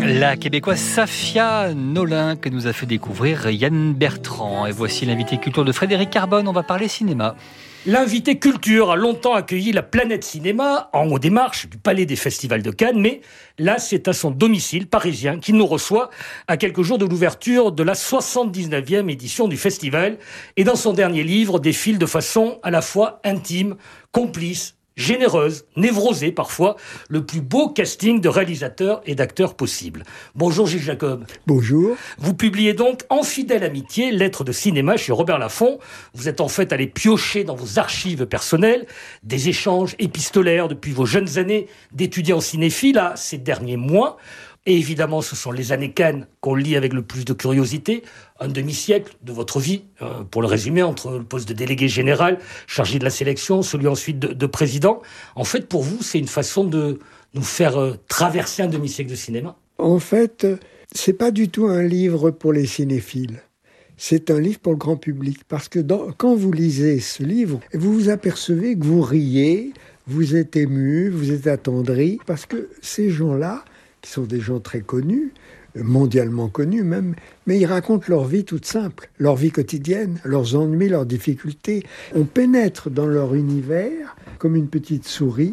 La québécoise Safia Nolin que nous a fait découvrir Yann Bertrand. Et voici l'invité culture de Frédéric Carbone, on va parler cinéma. L'invité culture a longtemps accueilli la Planète Cinéma en haut des marches du Palais des Festivals de Cannes, mais là c'est à son domicile parisien qu'il nous reçoit à quelques jours de l'ouverture de la 79e édition du festival. Et dans son dernier livre défile de façon à la fois intime, complice, généreuse, névrosée parfois, le plus beau casting de réalisateurs et d'acteurs possible. Bonjour Gilles Jacob. Bonjour. Vous publiez donc En fidèle amitié, lettres de cinéma chez Robert Laffont. Vous êtes en fait allé piocher dans vos archives personnelles des échanges épistolaires depuis vos jeunes années d'étudiants cinéphiles à ces derniers mois. Et évidemment, ce sont les années Cannes qu'on lit avec le plus de curiosité. Un demi-siècle de votre vie, pour le résumer, entre le poste de délégué général, chargé de la sélection, celui ensuite de président. En fait, pour vous, c'est une façon de nous faire traverser un demi-siècle de cinéma. En fait, c'est pas du tout un livre pour les cinéphiles. C'est un livre pour le grand public. Parce que quand vous lisez ce livre, vous vous apercevez que vous riez, vous êtes ému, vous êtes attendri. Parce que ces gens-là, qui sont des gens très connus, mondialement connus même, mais ils racontent leur vie toute simple, leur vie quotidienne, leurs ennuis, leurs difficultés. On pénètre dans leur univers comme une petite souris,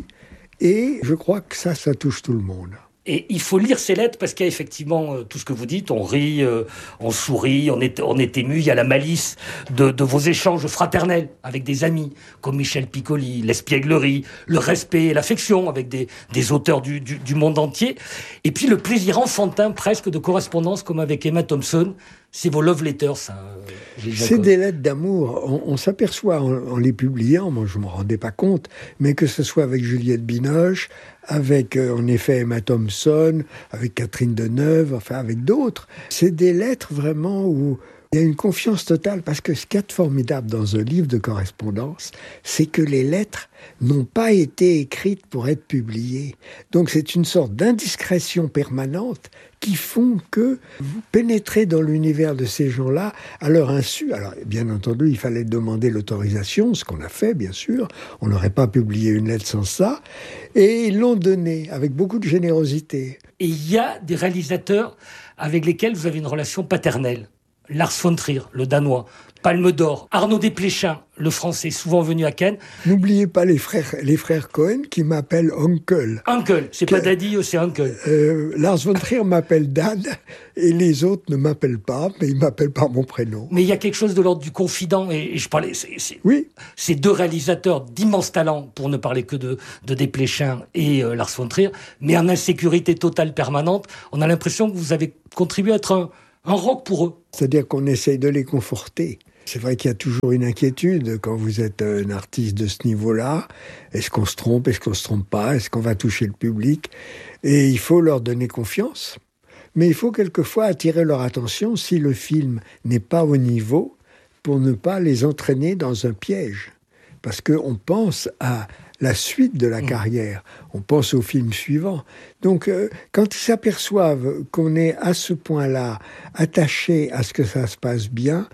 et je crois que ça touche tout le monde. Et il faut lire ces lettres parce qu'il y a effectivement tout ce que vous dites, on rit, on sourit, on est ému, il y a la malice de vos échanges fraternels avec des amis comme Michel Piccoli, l'espièglerie, le respect et l'affection avec des auteurs du monde entier, et puis le plaisir enfantin presque de correspondance comme avec Emma Thompson. C'est vos love letters, ça. C'est des lettres d'amour. On s'aperçoit en les publiant, moi je ne me rendais pas compte, mais que ce soit avec Juliette Binoche, avec en effet Emma Thompson, avec Catherine Deneuve, enfin avec d'autres. C'est des lettres vraiment où il y a une confiance totale, parce que ce qu'il y a de formidable dans un livre de correspondance, c'est que les lettres n'ont pas été écrites pour être publiées. Donc c'est une sorte d'indiscrétion permanente qui font que vous pénétrez dans l'univers de ces gens-là à leur insu. Alors bien entendu, il fallait demander l'autorisation, ce qu'on a fait bien sûr. On n'aurait pas publié une lettre sans ça. Et ils l'ont donné avec beaucoup de générosité. Et il y a des réalisateurs avec lesquels vous avez une relation paternelle. Lars von Trier, le Danois, Palme d'Or, Arnaud Desplechin, le Français, souvent venu à Cannes. N'oubliez pas les frères Cohen qui m'appellent Uncle. Uncle, c'est pas Daddy, c'est Uncle. Lars von Trier m'appelle Dad, et les autres ne m'appellent pas, mais ils m'appellent par mon prénom. Mais il y a quelque chose de l'ordre du confident, et je parlais... Oui. Ces deux réalisateurs d'immense talent, pour ne parler que de Desplechin et Lars von Trier, mais en insécurité totale permanente. On a l'impression que vous avez contribué à être un roc pour eux. C'est-à-dire qu'on essaye de les conforter. C'est vrai qu'il y a toujours une inquiétude quand vous êtes un artiste de ce niveau-là. Est-ce qu'on se trompe? Est-ce qu'on se trompe pas? Est-ce qu'on va toucher le public? Et il faut leur donner confiance. Mais il faut quelquefois attirer leur attention si le film n'est pas au niveau, pour ne pas les entraîner dans un piège. Parce qu'on pense à la suite de la carrière. On pense au film suivant. Donc, quand ils s'aperçoivent qu'on est à ce point-là attaché à ce que ça se passe bien,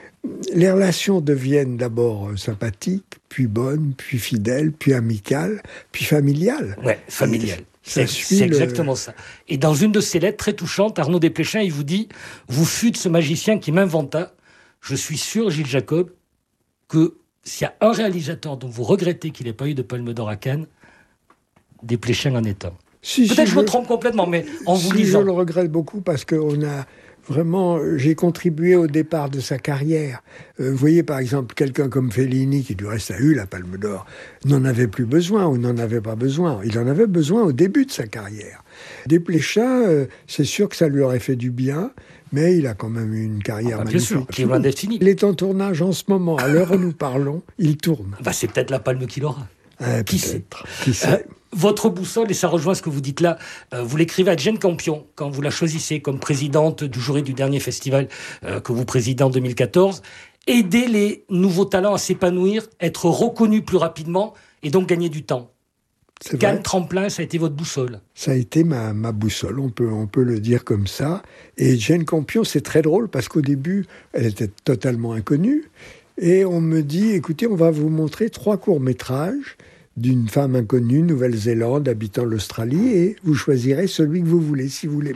les relations deviennent d'abord sympathiques, puis bonnes, puis fidèles, puis amicales, puis familiales. Ouais, familiales. C'est exactement ça. Et dans une de ses lettres très touchantes, Arnaud Desplechin, il vous dit « Vous fûtes ce magicien qui m'inventa. Je suis sûr, Gilles Jacob, que s'il y a un réalisateur dont vous regrettez qu'il n'ait pas eu de Palme d'Or à Cannes, Desplechin en est un. » Peut-être je me trompe complètement, mais en vous lisant... Je le regrette beaucoup parce j'ai contribué au départ de sa carrière. Vous voyez, par exemple, quelqu'un comme Fellini, qui du reste a eu la Palme d'Or, n'en avait plus besoin ou n'en avait pas besoin. Il en avait besoin au début de sa carrière. Desplechin, c'est sûr que ça lui aurait fait du bien, mais il a quand même eu une carrière magnifique. Bien sûr, qui est loin d'être finie. Il est en tournage en ce moment. À l'heure où nous parlons, il tourne. C'est peut-être la palme qu'il aura. Qui sait? Votre boussole, et ça rejoint ce que vous dites là, vous l'écrivez à Jane Campion, quand vous la choisissez comme présidente du jury du dernier festival que vous présidez en 2014. Aider les nouveaux talents à s'épanouir, être reconnus plus rapidement et donc gagner du temps. Cannes Tremplin, ça a été votre boussole. Ça a été ma boussole, on peut le dire comme ça. Et Jane Campion, c'est très drôle parce qu'au début, elle était totalement inconnue. Et on me dit, écoutez, on va vous montrer 3 courts-métrages d'une femme inconnue, Nouvelle-Zélande, habitant l'Australie, et vous choisirez celui que vous voulez, si vous l'aimez.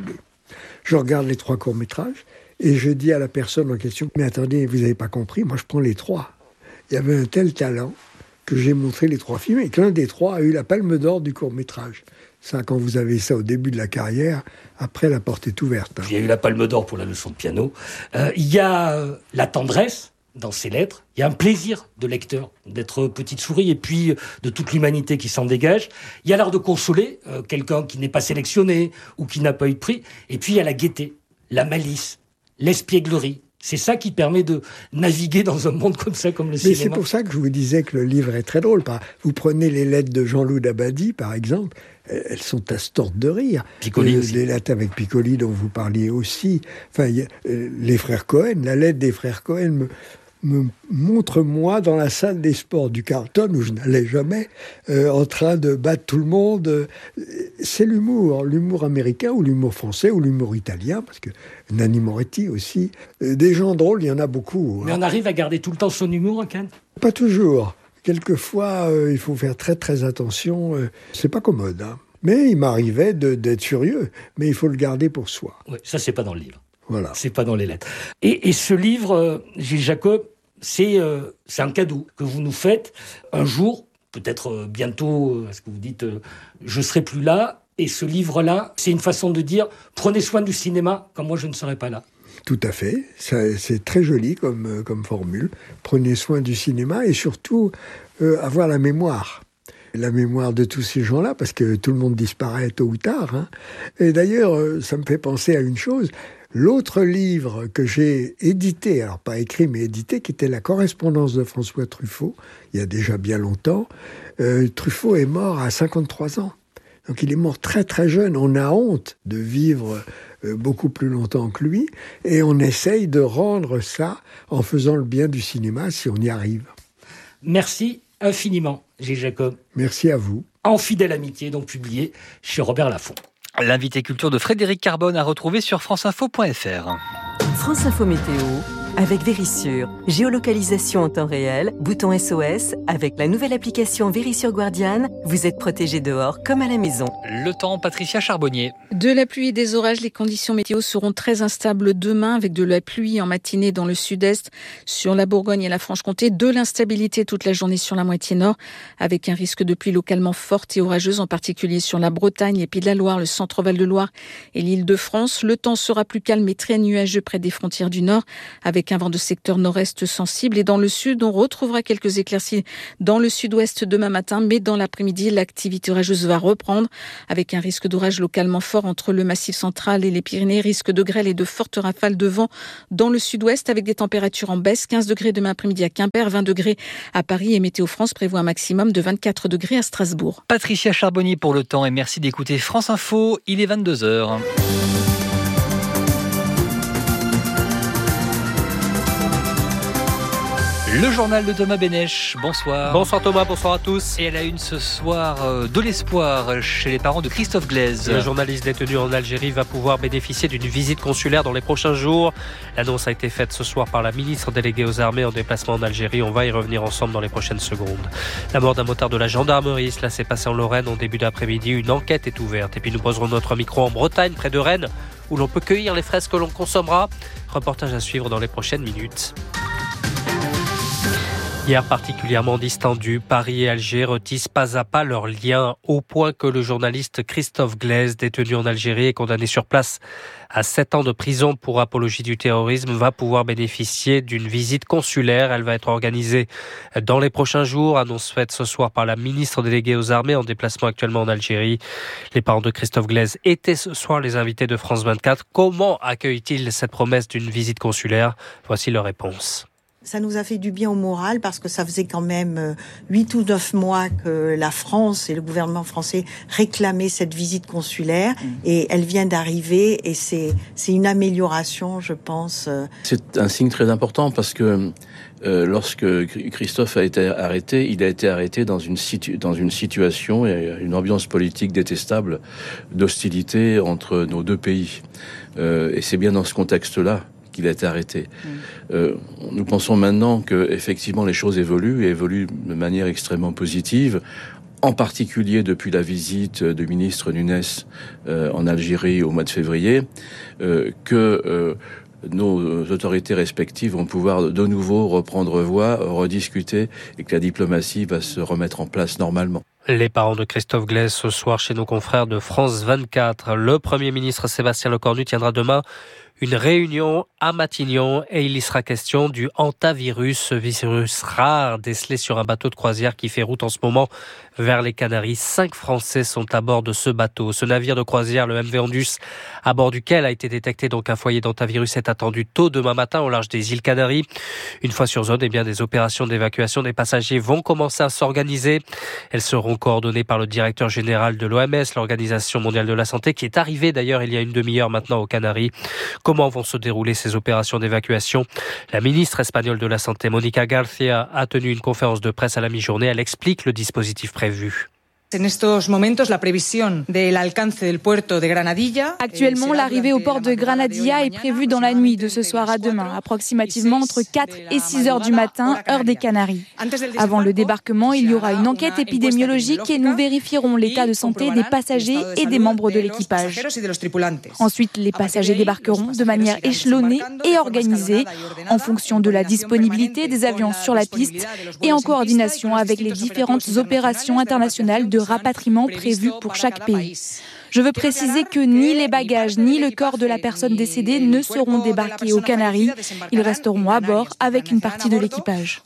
Je regarde les 3 courts-métrages et je dis à la personne en question, mais attendez, vous n'avez pas compris, moi je prends les 3. Il y avait un tel talent que j'ai montré les 3 films et que l'un des 3 a eu la palme d'or du court-métrage. Ça, quand vous avez ça au début de la carrière, après la porte est ouverte. Il y a eu la palme d'or pour la leçon de piano. Il y a la tendresse dans ces lettres. Il y a un plaisir de lecteur d'être petite souris et puis de toute l'humanité qui s'en dégage. Il y a l'art de consoler quelqu'un qui n'est pas sélectionné ou qui n'a pas eu de prix. Et puis il y a la gaieté, la malice, l'espièglerie. C'est ça qui permet de naviguer dans un monde comme ça, comme le cinéma. Mais c'est pour ça que je vous disais que le livre est très drôle. Vous prenez les lettres de Jean-Loup Dabadi, par exemple, elles sont à se tordre de rire. Piccoli aussi. Les lettres avec Piccoli dont vous parliez aussi. Enfin, les frères Cohen, la lettre des frères Cohen me montre moi dans la salle des sports du Carlton où je n'allais jamais en train de battre tout le monde. C'est l'humour américain ou l'humour français ou l'humour italien, parce que Nanni Moretti aussi. Des gens drôles, il y en a beaucoup. Mais on arrive à garder tout le temps son humour, Cannes ? Pas toujours. Quelquefois, il faut faire très très attention. C'est pas commode, hein. Mais il m'arrivait d'être furieux, mais il faut le garder pour soi. Oui, ça c'est pas dans le livre. Voilà. C'est pas dans les lettres. Et ce livre, Gilles Jacob, c'est un cadeau que vous nous faites un jour, peut-être bientôt, parce que vous dites je serai plus là. Et ce livre-là, c'est une façon de dire prenez soin du cinéma quand moi je ne serai pas là. Tout à fait. C'est très joli comme formule. Prenez soin du cinéma et surtout avoir la mémoire. La mémoire de tous ces gens-là, parce que tout le monde disparaît tôt ou tard. Hein. Et d'ailleurs, ça me fait penser à une chose. L'autre livre que j'ai édité, alors pas écrit mais édité, qui était La correspondance de François Truffaut, il y a déjà bien longtemps, Truffaut est mort à 53 ans. Donc il est mort très très jeune. On a honte de vivre beaucoup plus longtemps que lui et on essaye de rendre ça en faisant le bien du cinéma si on y arrive. Merci infiniment, Gilles Jacob. Merci à vous. En fidèle amitié, donc publié chez Robert Laffont. L'invité culture de Frédéric Carbone à retrouver sur franceinfo.fr. France Info Météo avec Vérissure. Géolocalisation en temps réel, bouton SOS. Avec la nouvelle application Vérissure Guardian, vous êtes protégé dehors comme à la maison. Le temps, Patricia Charbonnier. De la pluie et des orages, les conditions météo seront très instables demain avec de la pluie en matinée dans le sud-est, sur la Bourgogne et la Franche-Comté, de l'instabilité toute la journée sur la moitié nord, avec un risque de pluie localement forte et orageuse, en particulier sur la Bretagne, les Pays de la Loire, le centre-Val de Loire et l'Île-de-France. Le temps sera plus calme et très nuageux près des frontières du nord, avec un vent de secteur nord-est sensible. Et dans le sud, on retrouvera quelques éclaircies dans le sud-ouest demain matin, mais dans l'après-midi, l'activité orageuse va reprendre, avec un risque d'orage localement fort entre le Massif central et les Pyrénées, risque de grêle et de fortes rafales de vent dans le sud-ouest, avec des températures en baisse, 15 degrés demain après-midi à Quimper, 20 degrés à Paris, et Météo France prévoit un maximum de 24 degrés à Strasbourg. Patricia Charbonnier pour le temps et merci d'écouter France Info, il est 22h. Le journal de Thomas Bénèche, bonsoir. Bonsoir Thomas, bonsoir à tous. Et à la une ce soir, de l'espoir chez les parents de Christophe Glaise. Le journaliste détenu en Algérie va pouvoir bénéficier d'une visite consulaire dans les prochains jours. L'annonce a été faite ce soir par la ministre déléguée aux armées en déplacement en Algérie. On va y revenir ensemble dans les prochaines secondes. La mort d'un motard de la gendarmerie, cela s'est passé en Lorraine en début d'après-midi. Une enquête est ouverte. Et puis nous poserons notre micro en Bretagne, près de Rennes, où l'on peut cueillir les fraises que l'on consommera. Reportage à suivre dans les prochaines minutes. Hier particulièrement distendu, Paris et Alger retissent pas à pas leurs liens, au point que le journaliste Christophe Glaise, détenu en Algérie et condamné sur place à 7 ans de prison pour apologie du terrorisme, va pouvoir bénéficier d'une visite consulaire. Elle va être organisée dans les prochains jours, annonce faite ce soir par la ministre déléguée aux armées en déplacement actuellement en Algérie. Les parents de Christophe Glaise étaient ce soir les invités de France 24. Comment accueillent-ils cette promesse d'une visite consulaire ? Voici leur réponse. Ça nous a fait du bien au moral parce que ça faisait quand même 8 ou 9 mois que la France et le gouvernement français réclamaient cette visite consulaire et elle vient d'arriver et c'est une amélioration, je pense. C'est un signe très important parce que lorsque Christophe a été arrêté, il a été arrêté dans une situation et une ambiance politique détestable d'hostilité entre nos deux pays. Et c'est bien dans ce contexte-là qu'il a été arrêté. Nous pensons maintenant que effectivement les choses évoluent de manière extrêmement positive. en particulier depuis la visite du ministre Nunes en Algérie au mois de février, que nos autorités respectives vont pouvoir de nouveau reprendre voie, rediscuter et que la diplomatie va se remettre en place normalement. Les parents de Christophe Glaise ce soir chez nos confrères de France 24. Le Premier ministre Sébastien Lecornu tiendra demain une réunion à Matignon et il y sera question du hantavirus, virus rare décelé sur un bateau de croisière qui fait route en ce moment vers les Canaries. 5 Français sont à bord de ce bateau. Ce navire de croisière, le MV Andus, à bord duquel a été détecté donc un foyer d'hantavirus, est attendu tôt demain matin au large des îles Canaries. Une fois sur zone, des opérations d'évacuation des passagers vont commencer à s'organiser. Elles seront coordonnées par le directeur général de l'OMS, l'Organisation mondiale de la santé, qui est arrivé d'ailleurs il y a une demi-heure maintenant aux Canaries. Comment vont se dérouler ces opérations d'évacuation ? La ministre espagnole de la Santé, Mónica García, a tenu une conférence de presse à la mi-journée. Elle explique le dispositif prévu. Actuellement, l'arrivée au port de Granadilla est prévue dans la nuit de ce soir à demain, approximativement entre 4 et 6 heures du matin, heure des Canaries. Avant le débarquement, il y aura une enquête épidémiologique et nous vérifierons l'état de santé des passagers et des membres de l'équipage. Ensuite, les passagers débarqueront de manière échelonnée et organisée en fonction de la disponibilité des avions sur la piste et en coordination avec les différentes opérations internationales de rapatriement prévues pour chaque pays. Je veux préciser que ni les bagages ni le corps de la personne décédée ne seront débarqués aux Canaries. Ils resteront à bord avec une partie de l'équipage.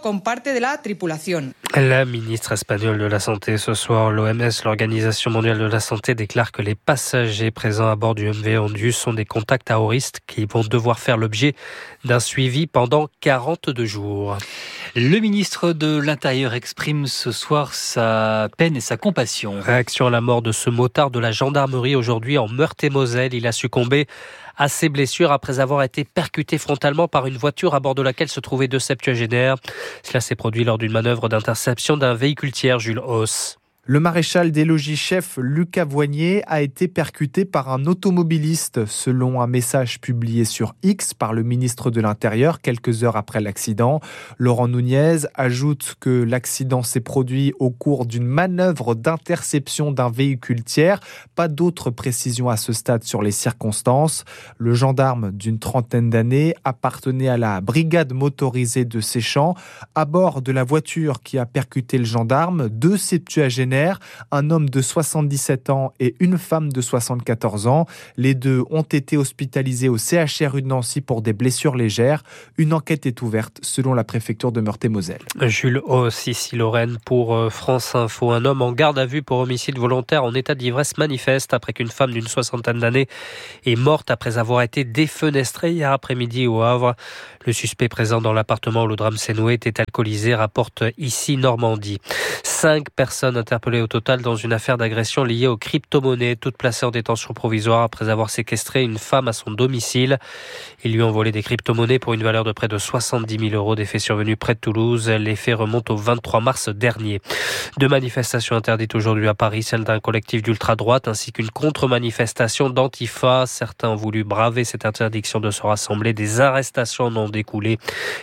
La ministre espagnole de la Santé ce soir, l'OMS, l'Organisation mondiale de la santé, déclare que les passagers présents à bord du MV Andus sont des contacts à haut risque qui vont devoir faire l'objet d'un suivi pendant 42 jours. Le ministre de l'Intérieur exprime ce soir sa peine et sa compassion. Réaction à la mort de ce motard de la gendarmerie aujourd'hui en Meurthe-et-Moselle. Il a succombé à ses blessures après avoir été percuté frontalement par une voiture à bord de laquelle se trouvaient 2 septuagénaires. Cela s'est produit lors d'une manœuvre d'interception d'un véhicule-tiers, Jules Hauss. Le maréchal des logis-chefs Lucas Voignier a été percuté par un automobiliste, selon un message publié sur X par le ministre de l'Intérieur quelques heures après l'accident. Laurent Nunez ajoute que l'accident s'est produit au cours d'une manœuvre d'interception d'un véhicule tiers. Pas d'autres précisions à ce stade sur les circonstances. Le gendarme d'une 30aine d'années appartenait à la brigade motorisée de Séchamps. À bord de la voiture qui a percuté le gendarme, 2 septuagénaires, un homme de 77 ans et une femme de 74 ans. Les 2 ont été hospitalisés au CHRU de Nancy pour des blessures légères. Une enquête est ouverte selon la préfecture de Meurthe-et-Moselle. Jules Hauss, ici Lorraine pour France Info. Un homme en garde à vue pour homicide volontaire en état d'ivresse manifeste après qu'une femme d'une 60aine d'années est morte après avoir été défenestrée hier après-midi au Havre. Le suspect présent dans l'appartement où le drame s'est noué était alcoolisé, rapporte ici Normandie. 5 personnes interpellées au total dans une affaire d'agression liée aux crypto-monnaies, toutes placées en détention provisoire après avoir séquestré une femme à son domicile. Ils lui ont volé des crypto-monnaies pour une valeur de près de 70 000 €. Des faits survenus près de Toulouse. Les faits remontent au 23 mars dernier. 2 manifestations interdites aujourd'hui à Paris, celle d'un collectif d'ultra-droite ainsi qu'une contre-manifestation d'Antifa. Certains ont voulu braver cette interdiction de se rassembler. Des arrestations en ont découlé.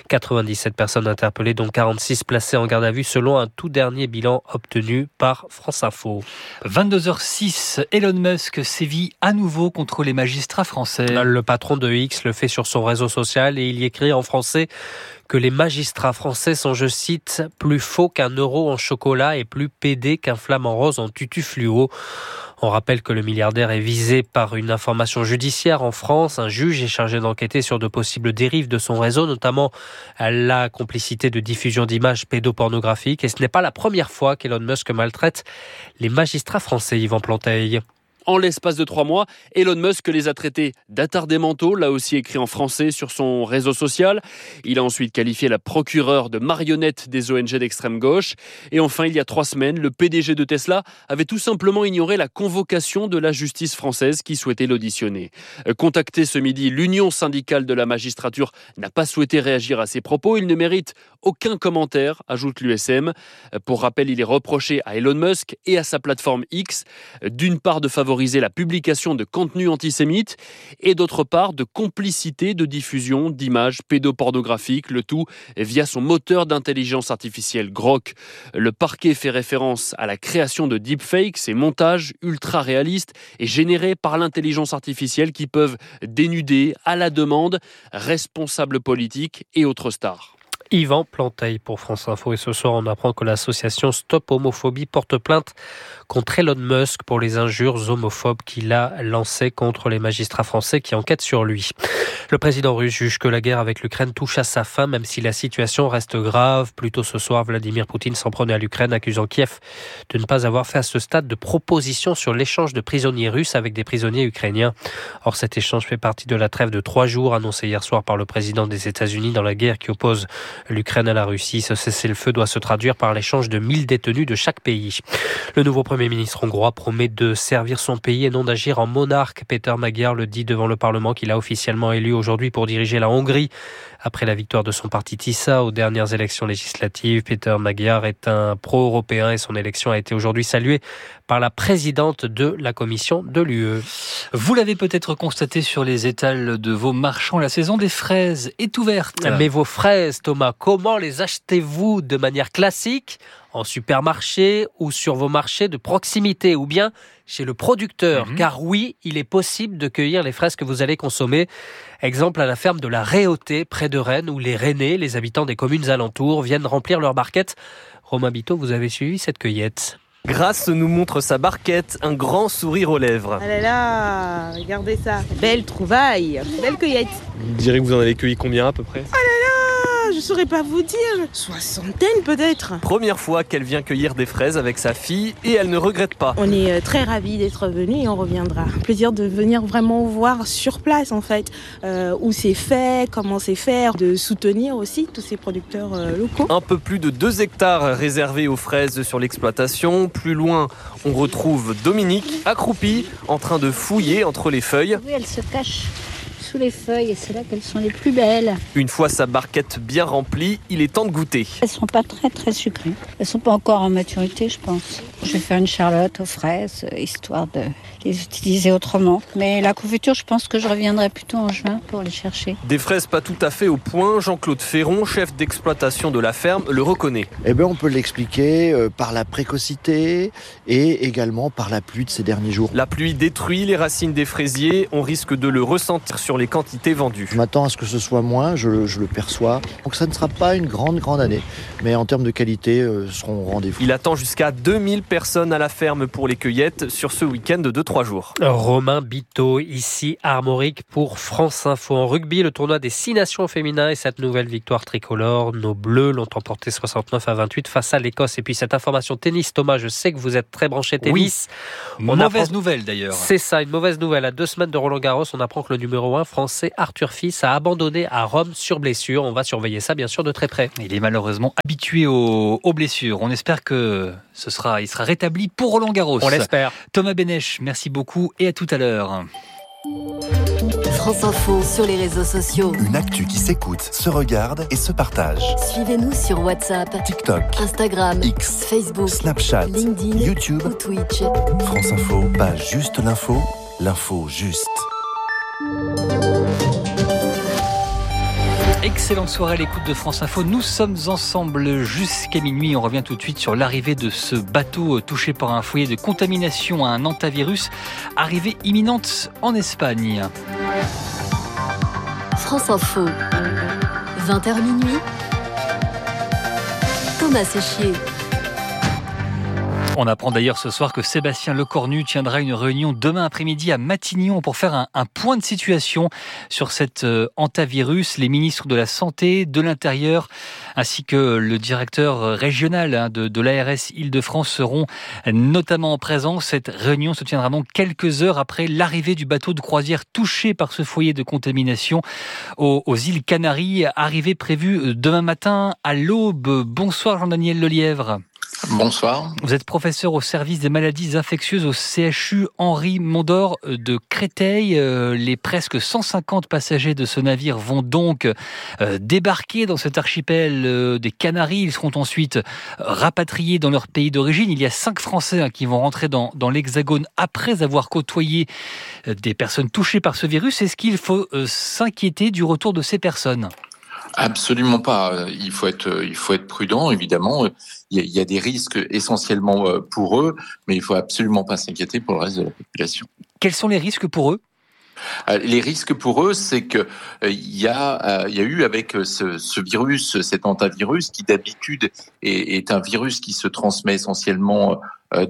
97 personnes interpellées, dont 46 placées en garde à vue selon un tout dernier bilan obtenu par France Info. 22h06, Elon Musk sévit à nouveau contre les magistrats français. Le patron de X le fait sur son réseau social et il y écrit en français que les magistrats français sont, je cite, plus faux qu'un euro en chocolat et plus pédés qu'un flamant rose en tutu fluo. On rappelle que le milliardaire est visé par une information judiciaire en France. Un juge est chargé d'enquêter sur de possibles dérives de son réseau, notamment la complicité de diffusion d'images pédopornographiques. Et ce n'est pas la première fois qu'Elon Musk maltraite les magistrats français, Yvan Planteil. En l'espace de 3 mois, Elon Musk les a traités d'attardés mentaux, là aussi écrit en français sur son réseau social. Il a ensuite qualifié la procureure de marionnette des ONG d'extrême gauche. Et enfin, il y a 3 semaines, le PDG de Tesla avait tout simplement ignoré la convocation de la justice française qui souhaitait l'auditionner. Contacté ce midi, l'Union syndicale de la magistrature n'a pas souhaité réagir à ses propos. Il ne mérite aucun commentaire, ajoute l'USM. Pour rappel, il est reproché à Elon Musk et à sa plateforme X, d'une part de favoriser favoriser la publication de contenus antisémites et d'autre part de complicité de diffusion d'images pédopornographiques, le tout via son moteur d'intelligence artificielle Grok. Le parquet fait référence à la création de deepfakes, ces montages ultra réalistes et générés par l'intelligence artificielle qui peuvent dénuder à la demande responsables politiques et autres stars. Yvan Planteil pour France Info. Et ce soir, on apprend que l'association Stop Homophobie porte plainte contre Elon Musk pour les injures homophobes qu'il a lancées contre les magistrats français qui enquêtent sur lui. Le président russe juge que la guerre avec l'Ukraine touche à sa fin, même si la situation reste grave. Plus tôt ce soir, Vladimir Poutine s'en prenait à l'Ukraine, accusant Kiev de ne pas avoir fait à ce stade de proposition sur l'échange de prisonniers russes avec des prisonniers ukrainiens. Or, cet échange fait partie de la trêve de 3 jours annoncée hier soir par le président des États-Unis dans la guerre qui oppose l'Ukraine à la Russie. Ce cessez-le-feu doit se traduire par l'échange de 1000 détenus de chaque pays. Le nouveau Premier ministre hongrois promet de servir son pays et non d'agir en monarque. Péter Magyar le dit devant le Parlement qu'il a officiellement élu aujourd'hui pour diriger la Hongrie. Après la victoire de son parti TISA aux dernières élections législatives, Péter Magyar est un pro-européen et son élection a été aujourd'hui saluée par la présidente de la Commission de l'UE. Vous l'avez peut-être constaté sur les étals de vos marchands, la saison des fraises est ouverte. Mais vos fraises, Thomas, comment les achetez-vous de manière classique ? En supermarché ou sur vos marchés de proximité ou bien chez le producteur. Car oui, il est possible de cueillir les fraises que vous allez consommer. Exemple à la ferme de la Réauté, près de Rennes, où les Rennais, les habitants des communes alentours, viennent remplir leurs barquettes. Romain Biteau, vous avez suivi cette cueillette. Grace nous montre sa barquette, un grand sourire aux lèvres. Ah là là, regardez ça. Belle trouvaille, belle cueillette. Vous direz que vous en avez cueilli combien à peu près ? Ah là là, je saurais pas vous dire. 60 peut-être. Première fois qu'elle vient cueillir des fraises avec sa fille et elle ne regrette pas. On est très ravis d'être venus et on reviendra. Plaisir de venir vraiment voir sur place en fait, où c'est fait, comment c'est fait, de soutenir aussi tous ces producteurs locaux. Un peu plus de 2 hectares réservés aux fraises sur l'exploitation. Plus loin, on retrouve Dominique, accroupie, en train de fouiller entre les feuilles. Oui, elle se cache sous les feuilles et c'est là qu'elles sont les plus belles. Une fois sa barquette bien remplie, il est temps de goûter. Elles sont pas très sucrées. Elles sont pas encore en maturité, je pense. Je vais faire une charlotte aux fraises, histoire de les utiliser autrement. Mais la confiture, je pense que je reviendrai plutôt en juin pour les chercher. Des fraises pas tout à fait au point, Jean-Claude Ferron, chef d'exploitation de la ferme, le reconnaît. On peut l'expliquer par la précocité et également par la pluie de ces derniers jours. La pluie détruit les racines des fraisiers, on risque de le ressentir sur les quantités vendues. Je m'attends à ce que ce soit moins, je le perçois. Donc ça ne sera pas une grande année, mais en termes de qualité, seront au rendez-vous. Il attend jusqu'à 2000 personnes à la ferme pour les cueillettes sur ce week-end de 3 jours. Romain Biteau, ici Armorique pour France Info. En rugby, le tournoi des 6 nations féminins et cette nouvelle victoire tricolore. Nos Bleus l'ont emporté 69-28 face à l'Écosse. Et puis cette information tennis, Thomas, je sais que vous êtes très branché tennis. Oui. Mauvaise nouvelle d'ailleurs. C'est ça, une mauvaise nouvelle. À 2 semaines de Roland-Garros, on apprend que le numéro 1 français Arthur Fils a abandonné à Rome sur blessure. On va surveiller ça bien sûr de très près. Il est malheureusement habitué aux blessures. On espère que il sera rétabli pour Roland-Garros. On l'espère. Thomas Bénèche, merci beaucoup et à tout à l'heure. France Info sur les réseaux sociaux. Une actu qui s'écoute, se regarde et se partage. Suivez-nous sur WhatsApp, TikTok, Instagram, X, Facebook, Snapchat, LinkedIn, YouTube ou Twitch. France Info, pas juste l'info, l'info juste. Excellente soirée à l'écoute de France Info. Nous sommes ensemble jusqu'à minuit. On revient tout de suite sur l'arrivée de ce bateau touché par un foyer de contamination à un hantavirus. Arrivée imminente en Espagne. France Info, 20h minuit. Thomas Séchier. On apprend d'ailleurs ce soir que Sébastien Lecornu tiendra une réunion demain après-midi à Matignon pour faire un point de situation sur cet hantavirus. Les ministres de la Santé, de l'Intérieur ainsi que le directeur régional de l'ARS Île-de-France seront notamment présents. Cette réunion se tiendra donc quelques heures après l'arrivée du bateau de croisière touché par ce foyer de contamination aux îles Canaries. Arrivée prévue demain matin à l'aube. Bonsoir Jean-Daniel Lelièvre. Bonsoir. Vous êtes professeur au service des maladies infectieuses au CHU Henri Mondor de Créteil. Les presque 150 passagers de ce navire vont donc débarquer dans cet archipel des Canaries. Ils seront ensuite rapatriés dans leur pays d'origine. Il y a 5 Français qui vont rentrer dans l'Hexagone après avoir côtoyé des personnes touchées par ce virus. Est-ce qu'il faut s'inquiéter du retour de ces personnes ? Absolument pas. Il faut être prudent, évidemment. Il y a des risques essentiellement pour eux, mais il faut absolument pas s'inquiéter pour le reste de la population. Quels sont les risques pour eux ? Les risques pour eux, c'est que il y a eu avec ce virus, cet hantavirus, qui d'habitude est un virus qui se transmet essentiellement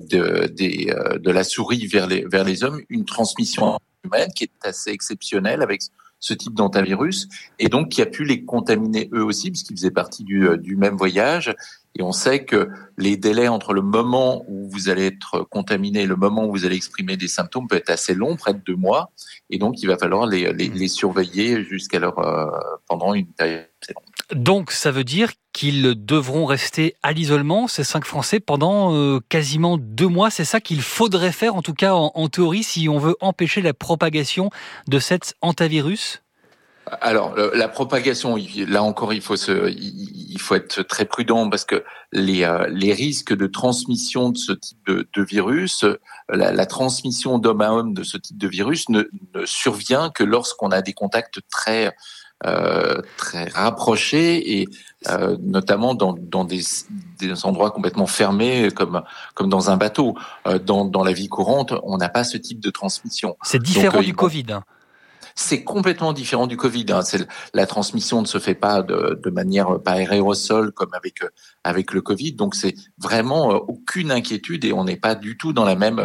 de la souris vers les hommes, une transmission humaine qui est assez exceptionnelle avec ce type d'hantavirus, et donc qui a pu les contaminer eux aussi, puisqu'ils faisaient partie du même voyage. Et on sait que les délais entre le moment où vous allez être contaminé et le moment où vous allez exprimer des symptômes peut être assez long, près de 2 mois. Et donc, il va falloir les surveiller pendant une période assez longue. Donc, ça veut dire qu'ils devront rester à l'isolement, ces 5 Français, pendant quasiment 2 mois. C'est ça qu'il faudrait faire, en tout cas en théorie, si on veut empêcher la propagation de cet hantavirus ? Alors, la propagation, là encore, il faut être très prudent parce que les risques de transmission de ce type de virus, la transmission d'homme à homme de ce type de virus ne survient que lorsqu'on a des contacts très rapprochés et notamment dans des endroits complètement fermés comme dans un bateau. Dans la vie courante, on n'a pas ce type de transmission. C'est différent du Covid. C'est complètement différent du Covid. La transmission ne se fait pas de manière par aérosol comme avec le Covid. Donc c'est vraiment aucune inquiétude et on n'est pas du tout dans la même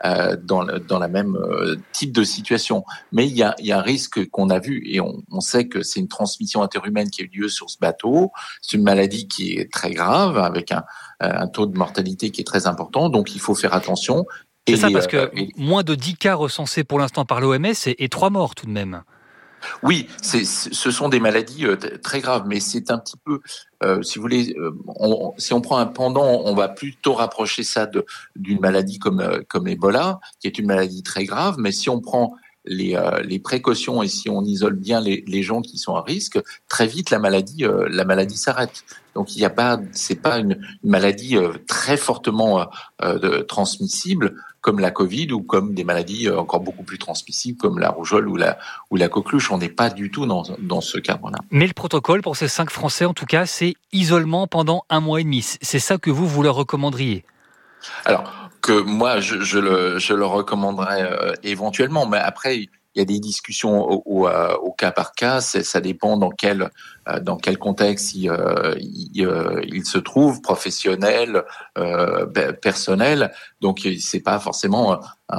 type de situation. Mais il y a un risque qu'on a vu et on sait que c'est une transmission interhumaine qui a eu lieu sur ce bateau. C'est une maladie qui est très grave avec un taux de mortalité qui est très important. Donc il faut faire attention. C'est ça, parce que moins de 10 cas recensés pour l'instant par l'OMS et 3 morts tout de même. Oui, ce sont des maladies très graves, mais c'est un petit peu, si vous voulez, si on prend un pendant, on va plutôt rapprocher ça d'une maladie comme Ebola, qui est une maladie très grave, mais si on prend les précautions et si on isole bien les gens qui sont à risque, très vite la maladie s'arrête. Donc c'est pas une maladie très fortement transmissible comme la Covid ou comme des maladies encore beaucoup plus transmissibles comme la rougeole ou la coqueluche. On n'est pas du tout dans ce cadre-là. Mais le protocole pour ces 5 Français, en tout cas, c'est isolement pendant 1 mois et demi. C'est ça que vous leur recommanderiez ? Alors, que moi, je le recommanderais éventuellement, mais après, il y a des discussions au cas par cas. Ça dépend dans quel contexte il se trouve, professionnel, personnel. Donc, c'est pas forcément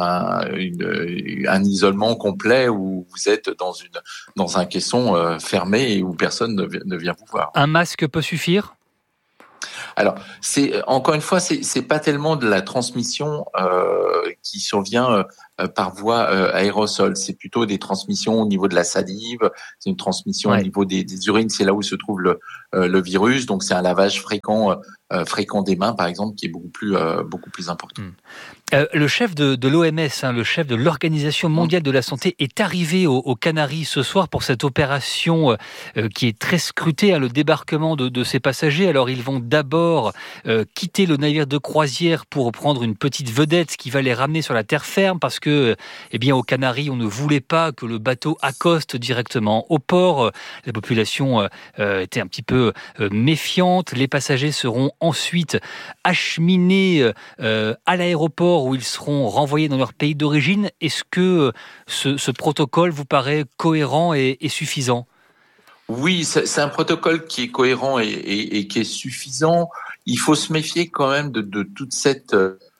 un isolement complet où vous êtes dans un caisson fermé et où personne ne vient vous voir. Un masque peut suffire ? Alors, encore une fois, c'est pas tellement de la transmission qui survient par voie aérosol. C'est plutôt des transmissions au niveau de la salive. C'est une transmission au niveau des urines. C'est là où se trouve le virus. Donc, c'est un lavage fréquent des mains, par exemple, qui est beaucoup plus important. Le chef de l'OMS, le chef de l'Organisation mondiale de la santé, est arrivé aux Canaries ce soir pour cette opération qui est très scrutée, le débarquement de ces passagers. Alors, ils vont d'abord quitter le navire de croisière pour prendre une petite vedette qui va les ramener sur la terre ferme parce que, aux Canaries, on ne voulait pas que le bateau accoste directement au port. La population était un petit peu méfiante. Les passagers seront ensuite acheminés à l'aéroport où ils seront renvoyés dans leur pays d'origine. Est-ce que ce protocole vous paraît cohérent et suffisant ? Oui, c'est un protocole qui est cohérent et qui est suffisant. Il faut se méfier quand même de toute cette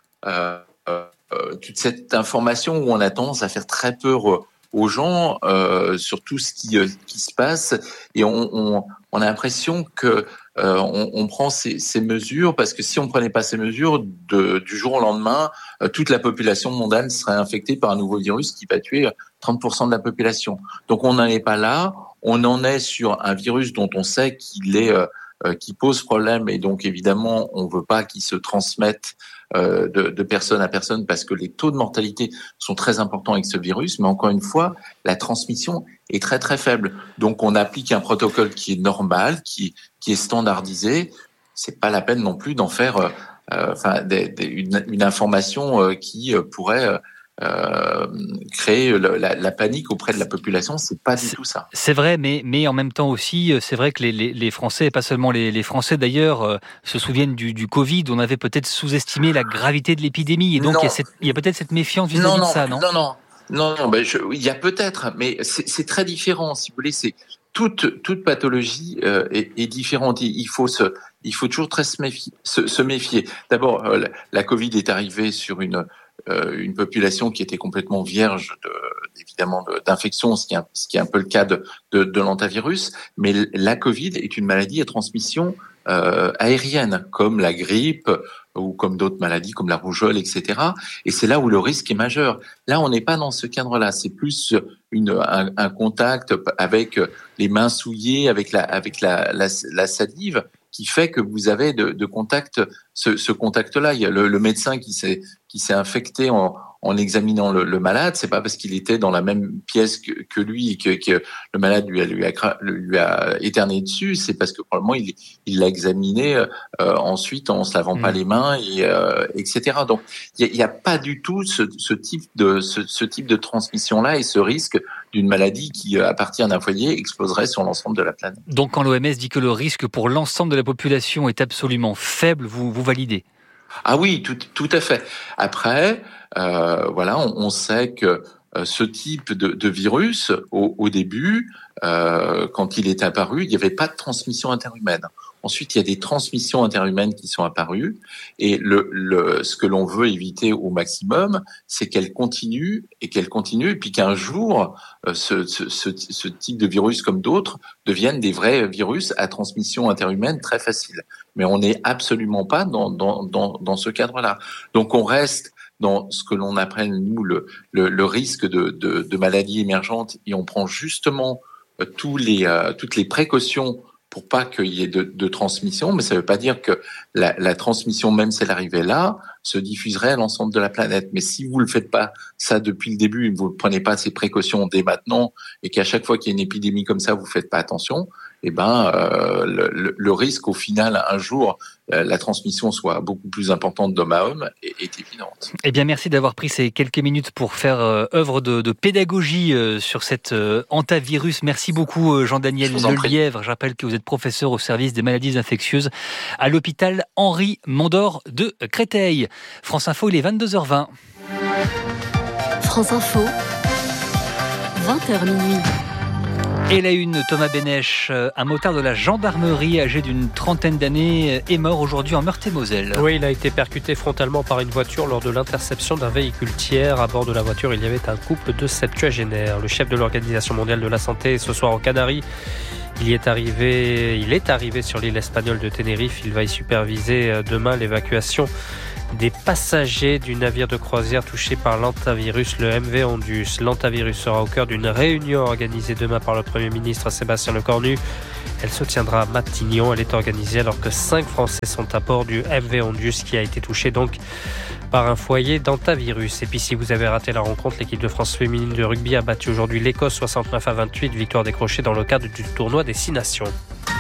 information où on a tendance à faire très peur aux gens sur tout ce qui se passe et on a l'impression que on prend ces mesures parce que si on prenait pas ces mesures du jour au lendemain, toute la population mondiale serait infectée par un nouveau virus qui va tuer 30% de la population. Donc on n'en est pas là, on en est sur un virus dont on sait qu'il est qui pose problème, et donc évidemment on veut pas qu'ils se transmettent de personne à personne, parce que les taux de mortalité sont très importants avec ce virus, mais encore une fois, la transmission est très très faible. Donc on applique un protocole qui est normal, qui est standardisé. C'est pas la peine non plus d'en faire une information qui pourrait créer la panique auprès de la population. C'est pas du tout ça. C'est vrai, mais en même temps aussi, c'est vrai que les Français, et pas seulement les Français d'ailleurs, se souviennent du Covid. On avait peut-être sous-estimé la gravité de l'épidémie, et donc il y a peut-être cette méfiance vis-à-vis de ça, non ? Non, il y a peut-être, mais c'est très différent. Si vous voulez, c'est toute pathologie est différente. Il faut toujours très se méfier. D'abord, la Covid est arrivée sur une population qui était complètement vierge évidemment d'infection, ce qui est un peu le cas de l'hantavirus. Mais la Covid est une maladie à transmission aérienne, comme la grippe ou comme d'autres maladies comme la rougeole, etc. Et c'est là où le risque est majeur. Là, on n'est pas dans ce cadre-là. C'est plus un contact avec les mains souillées, avec la salive, qui fait que vous avez de contact, ce contact-là. Il y a le médecin qui s'est infecté en examinant le malade. C'est pas parce qu'il était dans la même pièce que lui et que le malade lui a éternué dessus. C'est parce que probablement il l'a examiné ensuite en se lavant pas les mains, etc. Donc il y a pas du tout ce type de transmission-là et ce risque d'une maladie qui, à partir d'un foyer, exploserait sur l'ensemble de la planète. Donc quand l'OMS dit que le risque pour l'ensemble de la population est absolument faible, vous validez ? Ah oui, tout à fait. Après, on sait que ce type de virus, au début, quand il est apparu, il n'y avait pas de transmission interhumaine. Ensuite, il y a des transmissions interhumaines qui sont apparues, et ce que l'on veut éviter au maximum, c'est qu'elle continue, et puis qu'un jour, ce type de virus, comme d'autres, deviennent des vrais virus à transmission interhumaine très facile. Mais on n'est absolument pas dans ce cadre-là. Donc on reste dans ce que l'on appelle, nous, le risque de maladies émergentes, et on prend justement toutes les précautions pour pas qu'il y ait de transmission, mais ça ne veut pas dire que la transmission, même si elle arrivait là, se diffuserait à l'ensemble de la planète. Mais si vous ne le faites pas ça depuis le début, et que vous ne prenez pas ces précautions dès maintenant, et qu'à chaque fois qu'il y a une épidémie comme ça, vous ne faites pas attention, le risque au final, un jour, la transmission soit beaucoup plus importante d'homme à homme est évidente. Eh bien, merci d'avoir pris ces quelques minutes pour faire œuvre de pédagogie sur cet hantavirus. Merci beaucoup, Jean-Daniel Lelièvre. Je rappelle que vous êtes professeur au service des maladies infectieuses à l'hôpital Henri Mondor de Créteil. France Info, il est 22h20. France Info, 20h minuit. Et la une, Thomas Bénèche, un motard de la gendarmerie âgé d'une trentaine d'années est mort aujourd'hui en Meurthe-et-Moselle. Oui, il a été percuté frontalement par une voiture lors de l'interception d'un véhicule tiers. À bord de la voiture, il y avait un couple de septuagénaires. Le chef de l'Organisation mondiale de la santé est ce soir aux Canaries. Il est arrivé sur l'île espagnole de Tenerife. Il va y superviser demain l'évacuation des passagers du navire de croisière touché par l'hantavirus, le MV Ondius. L'hantavirus sera au cœur d'une réunion organisée demain par le Premier ministre Sébastien Lecornu. Elle se tiendra à Matignon. Elle est organisée alors que 5 Français sont à bord du MV Ondius qui a été touché donc par un foyer d'hantavirus. Et puis si vous avez raté la rencontre, l'équipe de France féminine de rugby a battu aujourd'hui l'Écosse 69-28, victoire décrochée dans le cadre du tournoi des 6 nations.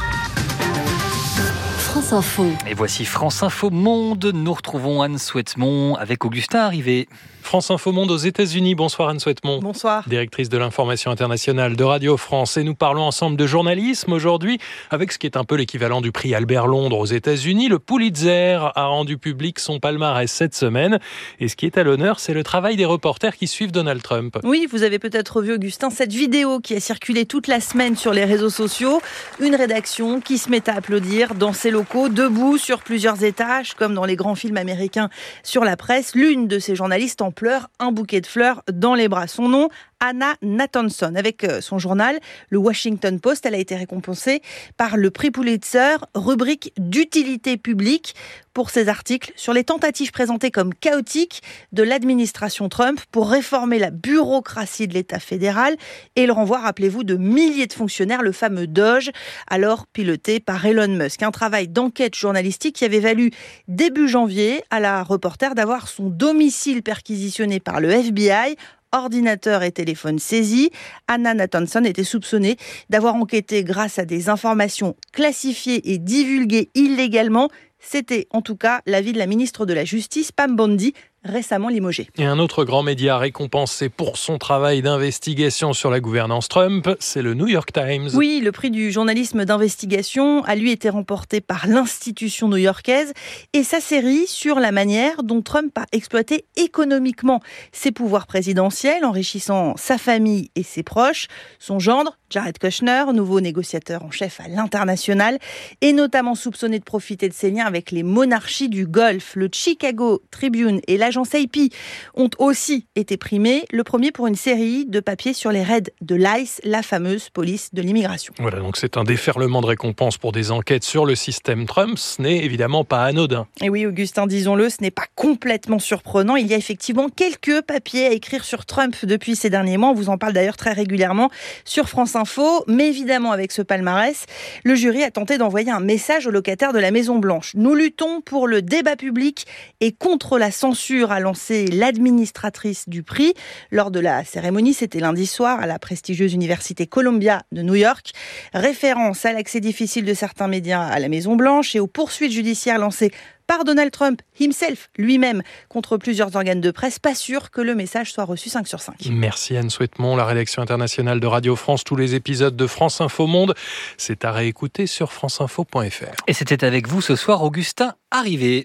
France Info. Et voici France Info Monde. Nous retrouvons Anne Souhaitemont avec Augustin Arrivé. France Info Monde aux États-Unis. Bonsoir Anne Souhaitemont. Bonsoir. Directrice de l'information internationale de Radio France. Et nous parlons ensemble de journalisme aujourd'hui avec ce qui est un peu l'équivalent du prix Albert Londres aux États-Unis. Le Pulitzer a rendu public son palmarès cette semaine. Et ce qui est à l'honneur, c'est le travail des reporters qui suivent Donald Trump. Oui, vous avez peut-être vu, Augustin, cette vidéo qui a circulé toute la semaine sur les réseaux sociaux. Une rédaction qui se met à applaudir dans ses locaux, debout sur plusieurs étages, comme dans les grands films américains sur la presse. L'une de ces journalistes en pleurs, un bouquet de fleurs dans les bras. Son nom, Anna Nathanson. Avec son journal, le Washington Post, elle a été récompensée par le prix Pulitzer, rubrique d'utilité publique, pour ses articles sur les tentatives présentées comme chaotiques de l'administration Trump pour réformer la bureaucratie de l'État fédéral et le renvoi, rappelez-vous, de milliers de fonctionnaires, le fameux DOGE, alors piloté par Elon Musk. Un travail d'enquête journalistique qui avait valu début janvier à la reporter d'avoir son domicile perquisitionné par le FBI, ordinateur et téléphone saisis. Anna Nathanson était soupçonnée d'avoir enquêté grâce à des informations classifiées et divulguées illégalement. C'était en tout cas l'avis de la ministre de la Justice, Pam Bondi, récemment limogée. Et un autre grand média récompensé pour son travail d'investigation sur la gouvernance Trump, c'est le New York Times. Oui, le prix du journalisme d'investigation a lui été remporté par l'institution new-yorkaise et sa série sur la manière dont Trump a exploité économiquement ses pouvoirs présidentiels, enrichissant sa famille et ses proches. Son gendre, Jared Kushner, nouveau négociateur en chef à l'international, est notamment soupçonné de profiter de ses liens avec les monarchies du Golfe. Le Chicago Tribune et l'agence AP ont aussi été primés, le premier pour une série de papiers sur les raids de l'ICE, la fameuse police de l'immigration. Voilà, donc c'est un déferlement de récompenses pour des enquêtes sur le système Trump. Ce n'est évidemment pas anodin. Et oui, Augustin, disons-le, ce n'est pas complètement surprenant. Il y a effectivement quelques papiers à écrire sur Trump depuis ces derniers mois. On vous en parle d'ailleurs très régulièrement sur France Info. Mais évidemment, avec ce palmarès, le jury a tenté d'envoyer un message aux locataires de la Maison-Blanche. Nous luttons pour le débat public et contre la censure, a lancé l'administratrice du prix. Lors de la cérémonie, c'était lundi soir, à la prestigieuse université Columbia de New York. Référence à l'accès difficile de certains médias à la Maison-Blanche et aux poursuites judiciaires lancées par Donald Trump himself, lui-même, contre plusieurs organes de presse. Pas sûr que le message soit reçu 5 sur 5. Merci Anne Souhaitemont, la rédaction internationale de Radio France. Tous les épisodes de France Info Monde, c'est à réécouter sur franceinfo.fr. Et c'était avec vous ce soir, Augustin Arrivé.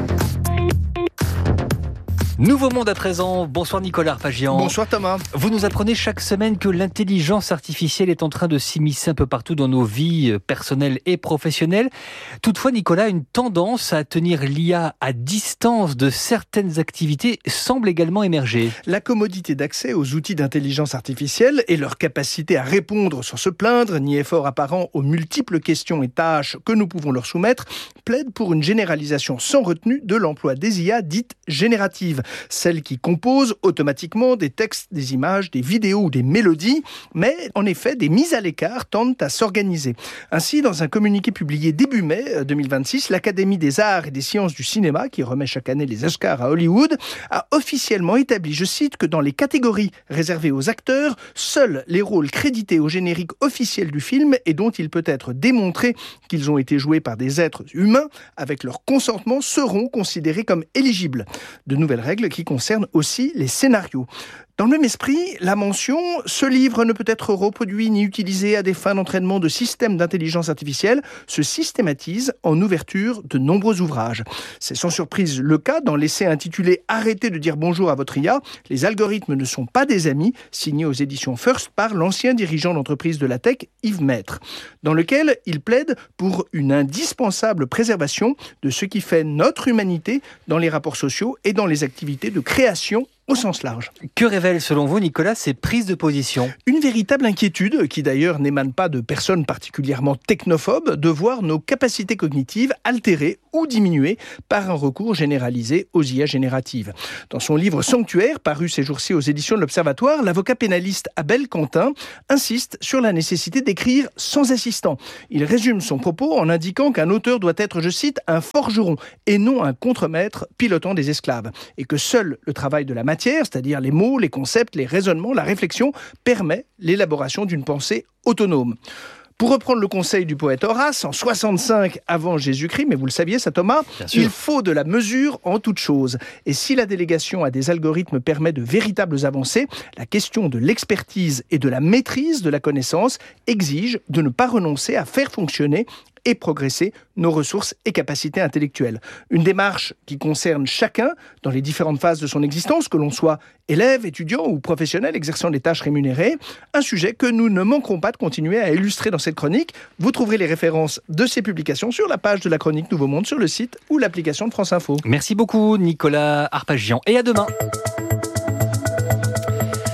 Nouveau monde à présent. Bonsoir Nicolas Arpagian. Bonsoir Thomas. Vous nous apprenez chaque semaine que l'intelligence artificielle est en train de s'immiscer un peu partout dans nos vies personnelles et professionnelles. Toutefois, Nicolas, une tendance à tenir l'IA à distance de certaines activités semble également émerger. La commodité d'accès aux outils d'intelligence artificielle et leur capacité à répondre sans se plaindre, ni effort apparent aux multiples questions et tâches que nous pouvons leur soumettre, plaident pour une généralisation sans retenue de l'emploi des IA dites génératives. Celles qui composent automatiquement des textes, des images, des vidéos ou des mélodies, mais en effet, des mises à l'écart tendent à s'organiser. Ainsi, dans un communiqué publié début mai 2026, l'Académie des arts et des sciences du cinéma, qui remet chaque année les Oscars à Hollywood, a officiellement établi, je cite, que dans les catégories réservées aux acteurs, seuls les rôles crédités au générique officiel du film et dont il peut être démontré qu'ils ont été joués par des êtres humains avec leur consentement seront considérés comme éligibles. De nouvelles règles qui concernent aussi les scénarios. Dans le même esprit, la mention « Ce livre ne peut être reproduit ni utilisé à des fins d'entraînement de systèmes d'intelligence artificielle » se systématise en ouverture de nombreux ouvrages. C'est sans surprise le cas dans l'essai intitulé « Arrêtez de dire bonjour à votre IA, les algorithmes ne sont pas des amis » signé aux éditions First par l'ancien dirigeant d'entreprise de la tech, Yves Maître, dans lequel il plaide pour une indispensable préservation de ce qui fait notre humanité dans les rapports sociaux et dans les activités de création au sens large. Que révèlent selon vous, Nicolas, ces prises de position ? Une véritable inquiétude, qui d'ailleurs n'émane pas de personnes particulièrement technophobes, de voir nos capacités cognitives altérées ou diminuées par un recours généralisé aux IA génératives. Dans son livre Sanctuaire, paru ces jours-ci aux éditions de l'Observatoire, l'avocat pénaliste Abel Quentin insiste sur la nécessité d'écrire sans assistant. Il résume son propos en indiquant qu'un auteur doit être, je cite, un forgeron et non un contremaître pilotant des esclaves, et que seul le travail de la matière, c'est-à-dire les mots, les concepts, les raisonnements, la réflexion, permet l'élaboration d'une pensée autonome. Pour reprendre le conseil du poète Horace, en 65 avant Jésus-Christ, mais vous le saviez ça Thomas, il faut de la mesure en toute chose. Et si la délégation à des algorithmes permet de véritables avancées, la question de l'expertise et de la maîtrise de la connaissance exige de ne pas renoncer à faire fonctionner et progresser nos ressources et capacités intellectuelles. Une démarche qui concerne chacun dans les différentes phases de son existence, que l'on soit élève, étudiant ou professionnel exerçant des tâches rémunérées. Un sujet que nous ne manquerons pas de continuer à illustrer dans cette chronique. Vous trouverez les références de ces publications sur la page de la chronique Nouveau Monde sur le site ou l'application de France Info. Merci beaucoup Nicolas Arpagian et à demain.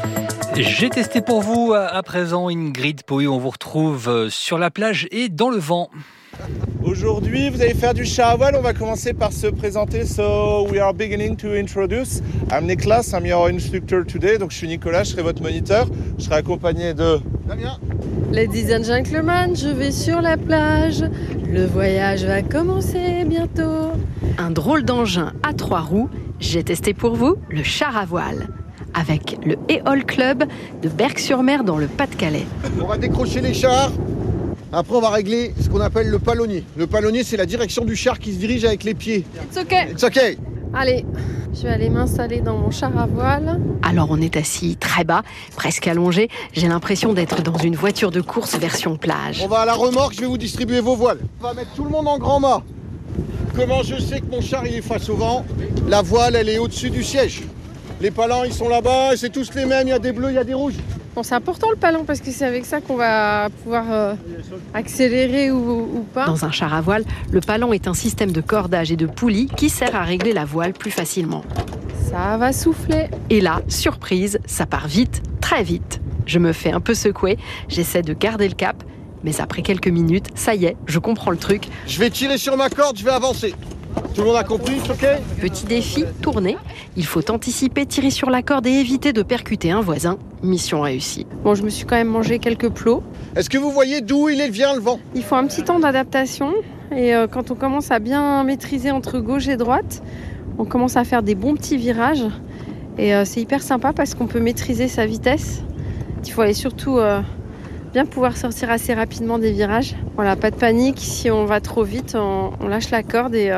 J'ai testé pour vous à présent Ingrid Pouy. On vous retrouve sur la plage et dans le vent. Aujourd'hui, vous allez faire du char à voile. On va commencer par se présenter. So, we are beginning to introduce. I'm Niklas, I'm your instructor today. Donc, je suis Nicolas, je serai votre moniteur. Je serai accompagné de Damien. Ladies and gentlemen, je vais sur la plage. Le voyage va commencer bientôt. Un drôle d'engin à 3 roues. J'ai testé pour vous le char à voile. Avec le Éole Club de Berck-sur-Mer dans le Pas-de-Calais. On va décrocher les chars. Après, on va régler ce qu'on appelle le palonnier. Le palonnier, c'est la direction du char qui se dirige avec les pieds. It's okay. It's okay. Allez, je vais aller m'installer dans mon char à voile. Alors on est assis très bas, presque allongé. J'ai l'impression d'être dans une voiture de course version plage. On va à la remorque, je vais vous distribuer vos voiles. On va mettre tout le monde en grand mât. Comment je sais que mon char il est face au vent? La voile, elle est au-dessus du siège. Les palans, ils sont là-bas, c'est tous les mêmes. Il y a des bleus, il y a des rouges. Bon, c'est important le palon parce que c'est avec ça qu'on va pouvoir accélérer ou pas. Dans un char à voile, le palon est un système de cordage et de poulies qui sert à régler la voile plus facilement. Ça va souffler. Et là, surprise, ça part vite, très vite. Je me fais un peu secouer, j'essaie de garder le cap, mais après quelques minutes, ça y est, je comprends le truc. Je vais tirer sur ma corde, je vais avancer. Tout le monde a compris, ok? Petit défi, tourner. Il faut anticiper, tirer sur la corde et éviter de percuter un voisin. Mission réussie. Bon, je me suis quand même mangé quelques plots. Est-ce que vous voyez d'où il vient le vent? Il faut un petit temps d'adaptation. Et quand on commence à bien maîtriser entre gauche et droite, on commence à faire des bons petits virages. Et c'est hyper sympa parce qu'on peut maîtriser sa vitesse. Il faut aller surtout bien pouvoir sortir assez rapidement des virages. Voilà, pas de panique. Si on va trop vite, on lâche la corde et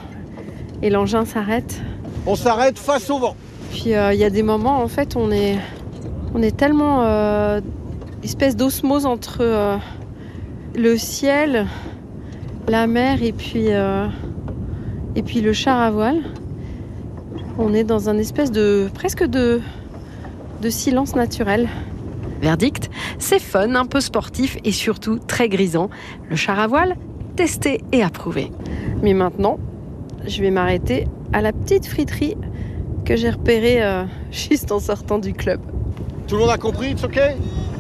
l'engin s'arrête. On s'arrête face au vent. Puis il y a des moments, en fait, on est tellement espèce d'osmose entre le ciel, la mer et puis le char à voile. On est dans un espèce de presque de silence naturel. Verdict, c'est fun, un peu sportif et surtout très grisant. Le char à voile, testé et approuvé. Mais maintenant, je vais m'arrêter à la petite friterie que j'ai repérée juste en sortant du club. Tout le monde a compris, it's ok?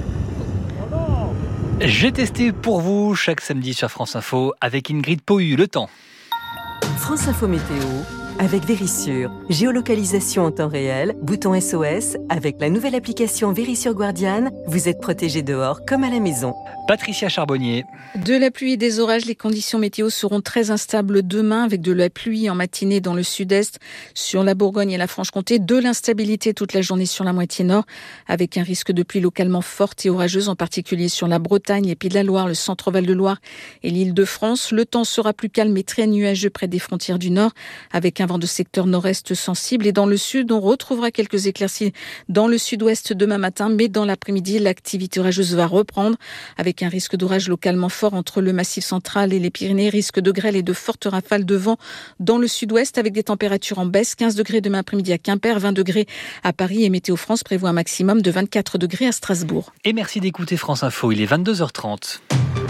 J'ai testé pour vous chaque samedi sur France Info avec Ingrid Pouy. Le temps. France Info Météo avec Vérissure. Géolocalisation en temps réel, bouton SOS. Avec la nouvelle application Vérissure Guardian, vous êtes protégé dehors comme à la maison. Patricia Charbonnier. De la pluie et des orages, les conditions météo seront très instables demain avec de la pluie en matinée dans le sud-est, sur la Bourgogne et la Franche-Comté, de l'instabilité toute la journée sur la moitié nord, avec un risque de pluie localement forte et orageuse, en particulier sur la Bretagne, les Pays de la Loire, le centre-Val de Loire et l'Île-de-France. Le temps sera plus calme et très nuageux près des frontières du nord, avec un vent de secteur nord-est sensible. Et dans le sud, on retrouvera quelques éclaircies dans le sud-ouest demain matin, mais dans l'après-midi, l'activité orageuse va reprendre, avec un risque d'orage localement fort entre le Massif central et les Pyrénées, risque de grêle et de fortes rafales de vent dans le sud-ouest, avec des températures en baisse, 15 degrés demain après-midi à Quimper, 20 degrés à Paris, et Météo France prévoit un maximum de 24 degrés à Strasbourg. Et merci d'écouter France Info, il est 22h30.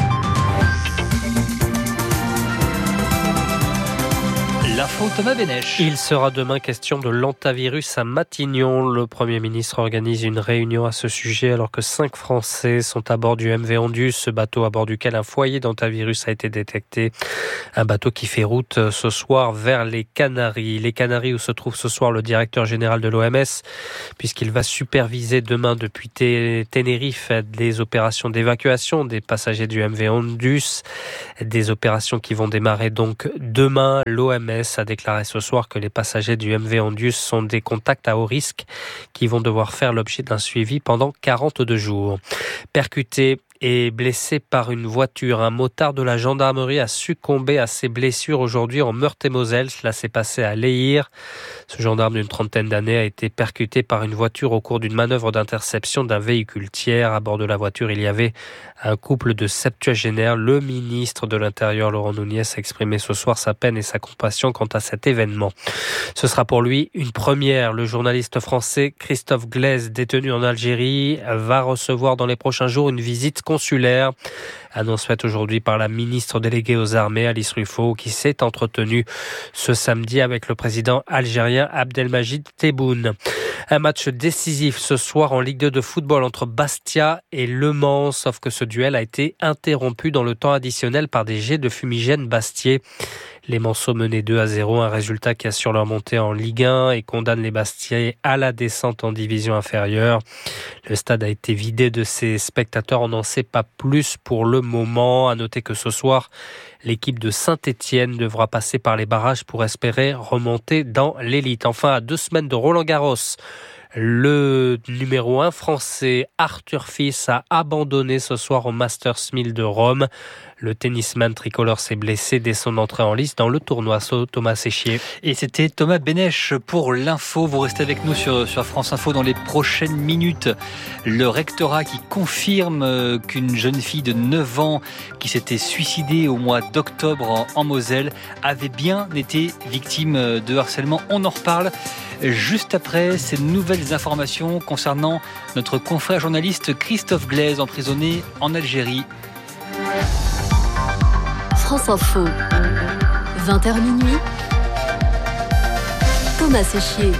L'info Thomas Bénèche. Il sera demain question de l'hantavirus à Matignon. Le Premier ministre organise une réunion à ce sujet alors que 5 Français sont à bord du MV Ondius, ce bateau à bord duquel un foyer d'hantavirus a été détecté. Un bateau qui fait route ce soir vers les Canaries. Les Canaries où se trouve ce soir le directeur général de l'OMS, puisqu'il va superviser demain depuis Tenerife des opérations d'évacuation des passagers du MV Ondius. Des opérations qui vont démarrer donc demain. L'OMS a déclaré ce soir que les passagers du MV Ondius sont des contacts à haut risque qui vont devoir faire l'objet d'un suivi pendant 42 jours. Percuté et blessé par une voiture, un motard de la gendarmerie a succombé à ses blessures aujourd'hui en Meurthe-et-Moselle. Cela s'est passé à Léhir. Ce gendarme d'une trentaine d'années a été percuté par une voiture au cours d'une manœuvre d'interception d'un véhicule tiers. À bord de la voiture, il y avait un couple de septuagénaires. Le ministre de l'Intérieur, Laurent Nunez, a exprimé ce soir sa peine et sa compassion quant à cet événement. Ce sera pour lui une première. Le journaliste français Christophe Glaise, détenu en Algérie, va recevoir dans les prochains jours une visite consulaire. Annonce faite aujourd'hui par la ministre déléguée aux armées, Alice Ruffo, qui s'est entretenue ce samedi avec le président algérien Abdelmajid Tebboune. Un match décisif ce soir en Ligue 2 de football entre Bastia et Le Mans, sauf que ce duel a été interrompu dans le temps additionnel par des jets de fumigène Bastiais. Les Manceaux menaient 2-0, un résultat qui assure leur montée en Ligue 1 et condamne les Bastiais à la descente en division inférieure. Le stade a été vidé de ses spectateurs, on n'en sait pas plus pour le moment. À noter que ce soir, l'équipe de Saint-Étienne devra passer par les barrages pour espérer remonter dans l'élite. Enfin, à 2 semaines de Roland-Garros, le numéro 1 français Arthur Fils a abandonné ce soir au Masters 1000 de Rome. Le tennisman tricolore s'est blessé dès son entrée en lice dans le tournoi. Thomas Séchier. Et c'était Thomas Bénèche pour l'info. Vous restez avec nous sur France Info dans les prochaines minutes. Le rectorat qui confirme qu'une jeune fille de 9 ans qui s'était suicidée au mois d'octobre en Moselle avait bien été victime de harcèlement. On en reparle juste après ces nouvelles informations concernant notre confrère journaliste Christophe Glaise, emprisonné en Algérie. France Info, 20h minuit, Thomas Séchier.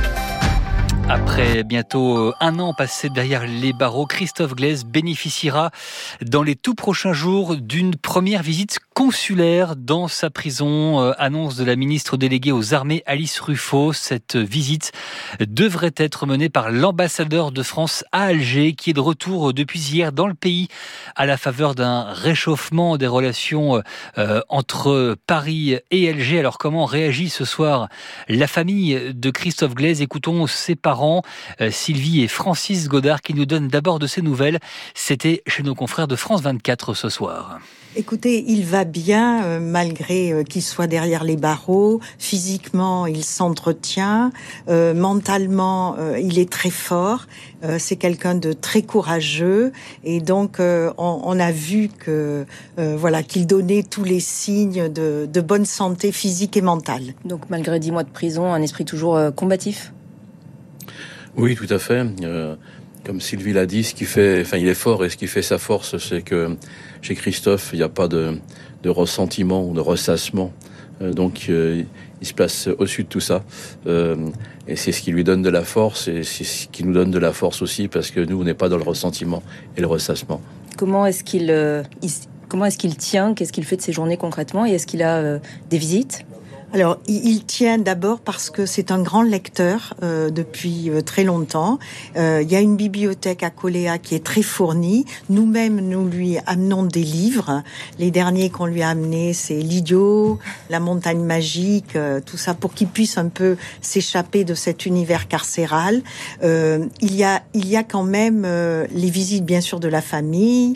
Après bientôt 1 an passé derrière les barreaux, Christophe Glaise bénéficiera dans les tout prochains jours d'une première visite consulaire dans sa prison. Annonce de la ministre déléguée aux armées Alice Ruffo. Cette visite devrait être menée par l'ambassadeur de France à Alger, qui est de retour depuis hier dans le pays à la faveur d'un réchauffement des relations entre Paris et Alger. Alors comment réagit ce soir la famille de Christophe Glaise? Écoutons ses parents, Sylvie et Francis Godard, qui nous donnent d'abord de ces nouvelles. C'était chez nos confrères de France 24 ce soir. Écoutez, il va bien malgré qu'il soit derrière les barreaux. Physiquement, il s'entretient. Mentalement, il est très fort. C'est quelqu'un de très courageux. Et donc, on a vu que qu'il donnait tous les signes de bonne santé physique et mentale. Donc, malgré 10 mois de prison, un esprit toujours combatif? Oui, tout à fait. Comme Sylvie l'a dit, il est fort, et ce qui fait sa force, c'est que chez Christophe, il n'y a pas de ressentiment ou de ressassement. Donc, il se place au-dessus de tout ça. Et c'est ce qui lui donne de la force, et c'est ce qui nous donne de la force aussi, parce que nous, on n'est pas dans le ressentiment et le ressassement. Comment est-ce qu'il tient? Qu'est-ce qu'il fait de ses journées concrètement? Et est-ce qu'il a des visites? Alors, il tient d'abord parce que c'est un grand lecteur depuis très longtemps. Il y a une bibliothèque à Coléa qui est très fournie. Nous-mêmes, nous lui amenons des livres. Les derniers qu'on lui a amenés, c'est L'Idiot, La Montagne Magique, tout ça pour qu'il puisse un peu s'échapper de cet univers carcéral. Il y a quand même les visites, bien sûr, de la famille,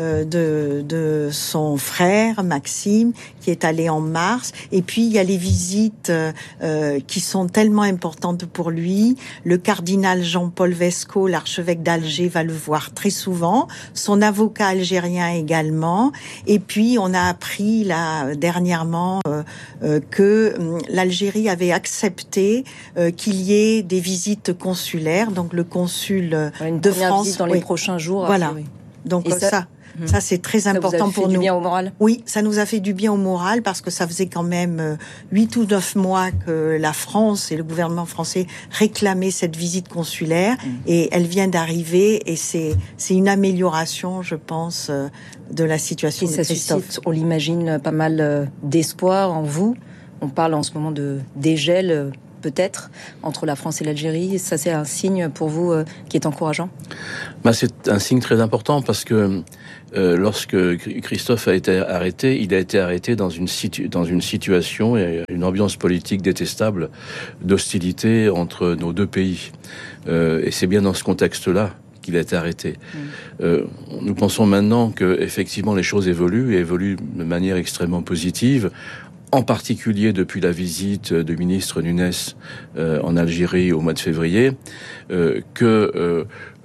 de son frère Maxime, qui est allé en mars. Et puis, il y a les visites qui sont tellement importantes pour lui. Le cardinal Jean-Paul Vesco, l'archevêque d'Alger, va le voir très souvent. Son avocat algérien également. Et puis, on a appris là dernièrement que l'Algérie avait accepté qu'il y ait des visites consulaires. Donc, le consul de France... Visite dans les prochains jours. Voilà. Donc, ça, c'est très important pour nous. Ça vous a fait du bien au moral? Oui, ça nous a fait du bien au moral parce que ça faisait quand même 8 ou 9 mois que la France et le gouvernement français réclamaient cette visite consulaire et elle vient d'arriver et c'est une amélioration, je pense, de la situation de Christophe. Ça suscite, on l'imagine, pas mal d'espoir en vous. On parle en ce moment de dégel peut-être entre la France et l'Algérie. Ça, c'est un signe pour vous qui est encourageant? C'est un signe très important parce que lorsque Christophe a été arrêté, il a été arrêté dans une situation et une ambiance politique détestable d'hostilité entre nos deux pays. Et c'est bien dans ce contexte-là qu'il a été arrêté. Nous pensons maintenant que effectivement les choses évoluent de manière extrêmement positive. En particulier depuis la visite du ministre Nunes en Algérie au mois de février, que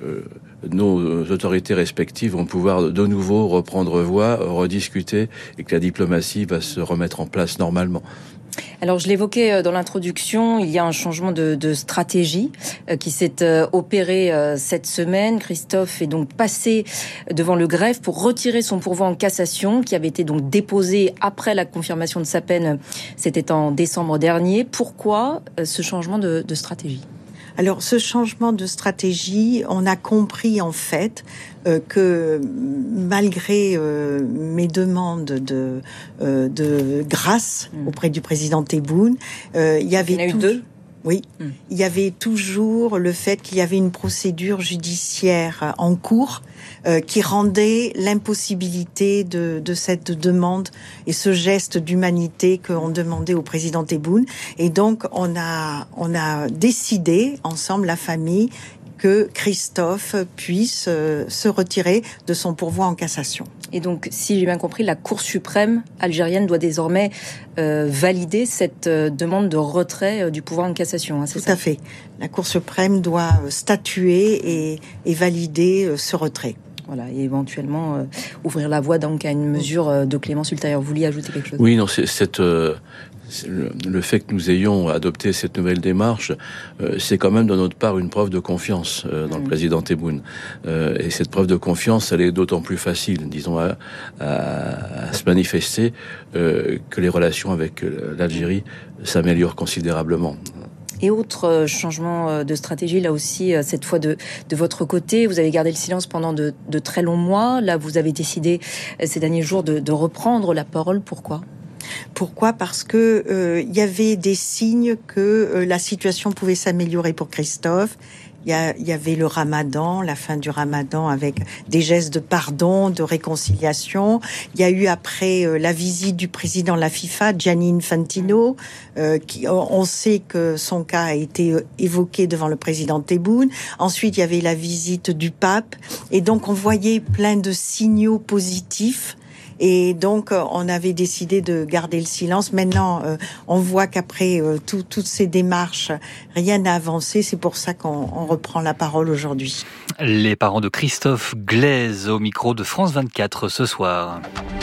nos autorités respectives vont pouvoir de nouveau reprendre voie, rediscuter, et que la diplomatie va se remettre en place normalement. Alors, je l'évoquais dans l'introduction, il y a un changement de stratégie qui s'est opéré cette semaine. Christophe est donc passé devant le greffe pour retirer son pourvoi en cassation qui avait été donc déposé après la confirmation de sa peine. C'était en décembre dernier. Pourquoi ce changement de stratégie ? Alors, ce changement de stratégie, on a compris en fait que malgré mes demandes de grâce auprès du président Tebboune, il y avait deux. Oui, il y avait toujours le fait qu'il y avait une procédure judiciaire en cours qui rendait l'impossibilité de cette demande et ce geste d'humanité qu'on demandait au président Tebboune. Et donc, on a décidé, ensemble, la famille, que Christophe puisse se retirer de son pourvoi en cassation. Et donc, si j'ai bien compris, la Cour suprême algérienne doit désormais valider cette demande de retrait du pouvoir en cassation. Hein, c'est ça ? Tout à fait. La Cour suprême doit statuer et valider ce retrait. Voilà, et éventuellement ouvrir la voie donc à une mesure de clémence ultérieure. Vous vouliez ajouter quelque chose ? Oui, non, le fait que nous ayons adopté cette nouvelle démarche, c'est quand même de notre part une preuve de confiance dans le président Tebboune. Et cette preuve de confiance, elle est d'autant plus facile, disons, à se manifester que les relations avec l'Algérie s'améliorent considérablement. Et autre changement de stratégie, là aussi, cette fois de votre côté, vous avez gardé le silence pendant de très longs mois. Là, vous avez décidé ces derniers jours de reprendre la parole. Pourquoi ? Parce que y avait des signes que la situation pouvait s'améliorer pour Christophe. Il y avait le Ramadan, la fin du Ramadan avec des gestes de pardon, de réconciliation. Il y a eu après la visite du président de la FIFA, Gianni Infantino. On sait que son cas a été évoqué devant le président Tebboune. Ensuite, il y avait la visite du pape. Et donc, on voyait plein de signaux positifs. Et donc, on avait décidé de garder le silence. Maintenant, on voit qu'après toutes ces démarches, rien n'a avancé. C'est pour ça qu'on reprend la parole aujourd'hui. Les parents de Christophe Glaise au micro de France 24 ce soir.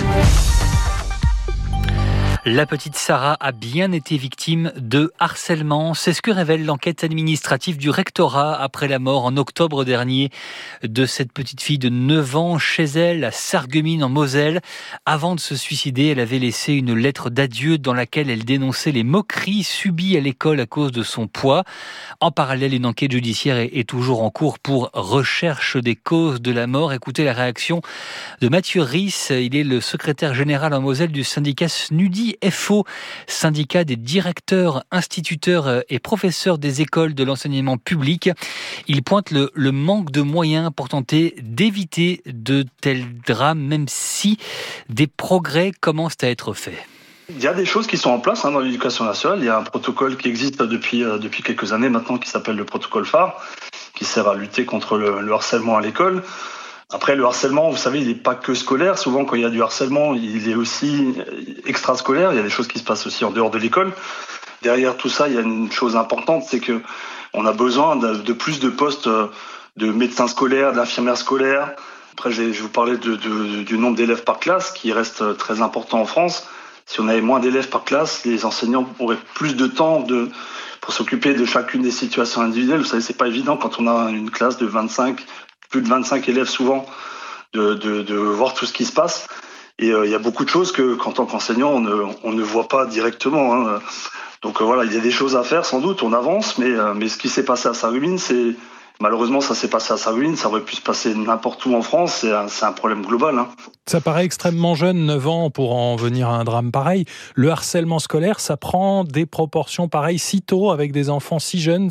La petite Sarah a bien été victime de harcèlement. C'est ce que révèle l'enquête administrative du rectorat après la mort en octobre dernier de cette petite fille de 9 ans chez elle à Sarreguemines en Moselle. Avant de se suicider, elle avait laissé une lettre d'adieu dans laquelle elle dénonçait les moqueries subies à l'école à cause de son poids. En parallèle, une enquête judiciaire est toujours en cours pour recherche des causes de la mort. Écoutez la réaction de Mathieu Risse. Il est le secrétaire général en Moselle du syndicat SNUDI FO, syndicat des directeurs, instituteurs et professeurs des écoles de l'enseignement public. Il pointe le manque de moyens pour tenter d'éviter de tels drames, même si des progrès commencent à être faits. Il y a des choses qui sont en place dans l'éducation nationale. Il y a un protocole qui existe depuis quelques années maintenant qui s'appelle le protocole phare, qui sert à lutter contre le harcèlement à l'école. Après, le harcèlement, vous savez, il n'est pas que scolaire. Souvent, quand il y a du harcèlement, il est aussi extrascolaire. Il y a des choses qui se passent aussi en dehors de l'école. Derrière tout ça, il y a une chose importante, c'est que on a besoin de plus de postes de médecins scolaires, d'infirmières scolaires. Après, je vais vous parler du nombre d'élèves par classe, qui reste très important en France. Si on avait moins d'élèves par classe, les enseignants auraient plus de temps pour s'occuper de chacune des situations individuelles. Vous savez, c'est pas évident quand on a une classe de plus de 25 élèves souvent, de voir tout ce qui se passe. Et il y a beaucoup de choses qu'en tant qu'enseignant, on ne voit pas directement. Hein. Donc voilà, il y a des choses à faire sans doute, on avance, mais ce qui s'est passé à Sarreguemines, malheureusement ça s'est passé à Sarreguemines, ça aurait pu se passer n'importe où en France, c'est un problème global. Hein. Ça paraît extrêmement jeune, 9 ans, pour en venir à un drame pareil. Le harcèlement scolaire, ça prend des proportions pareilles si tôt avec des enfants si jeunes.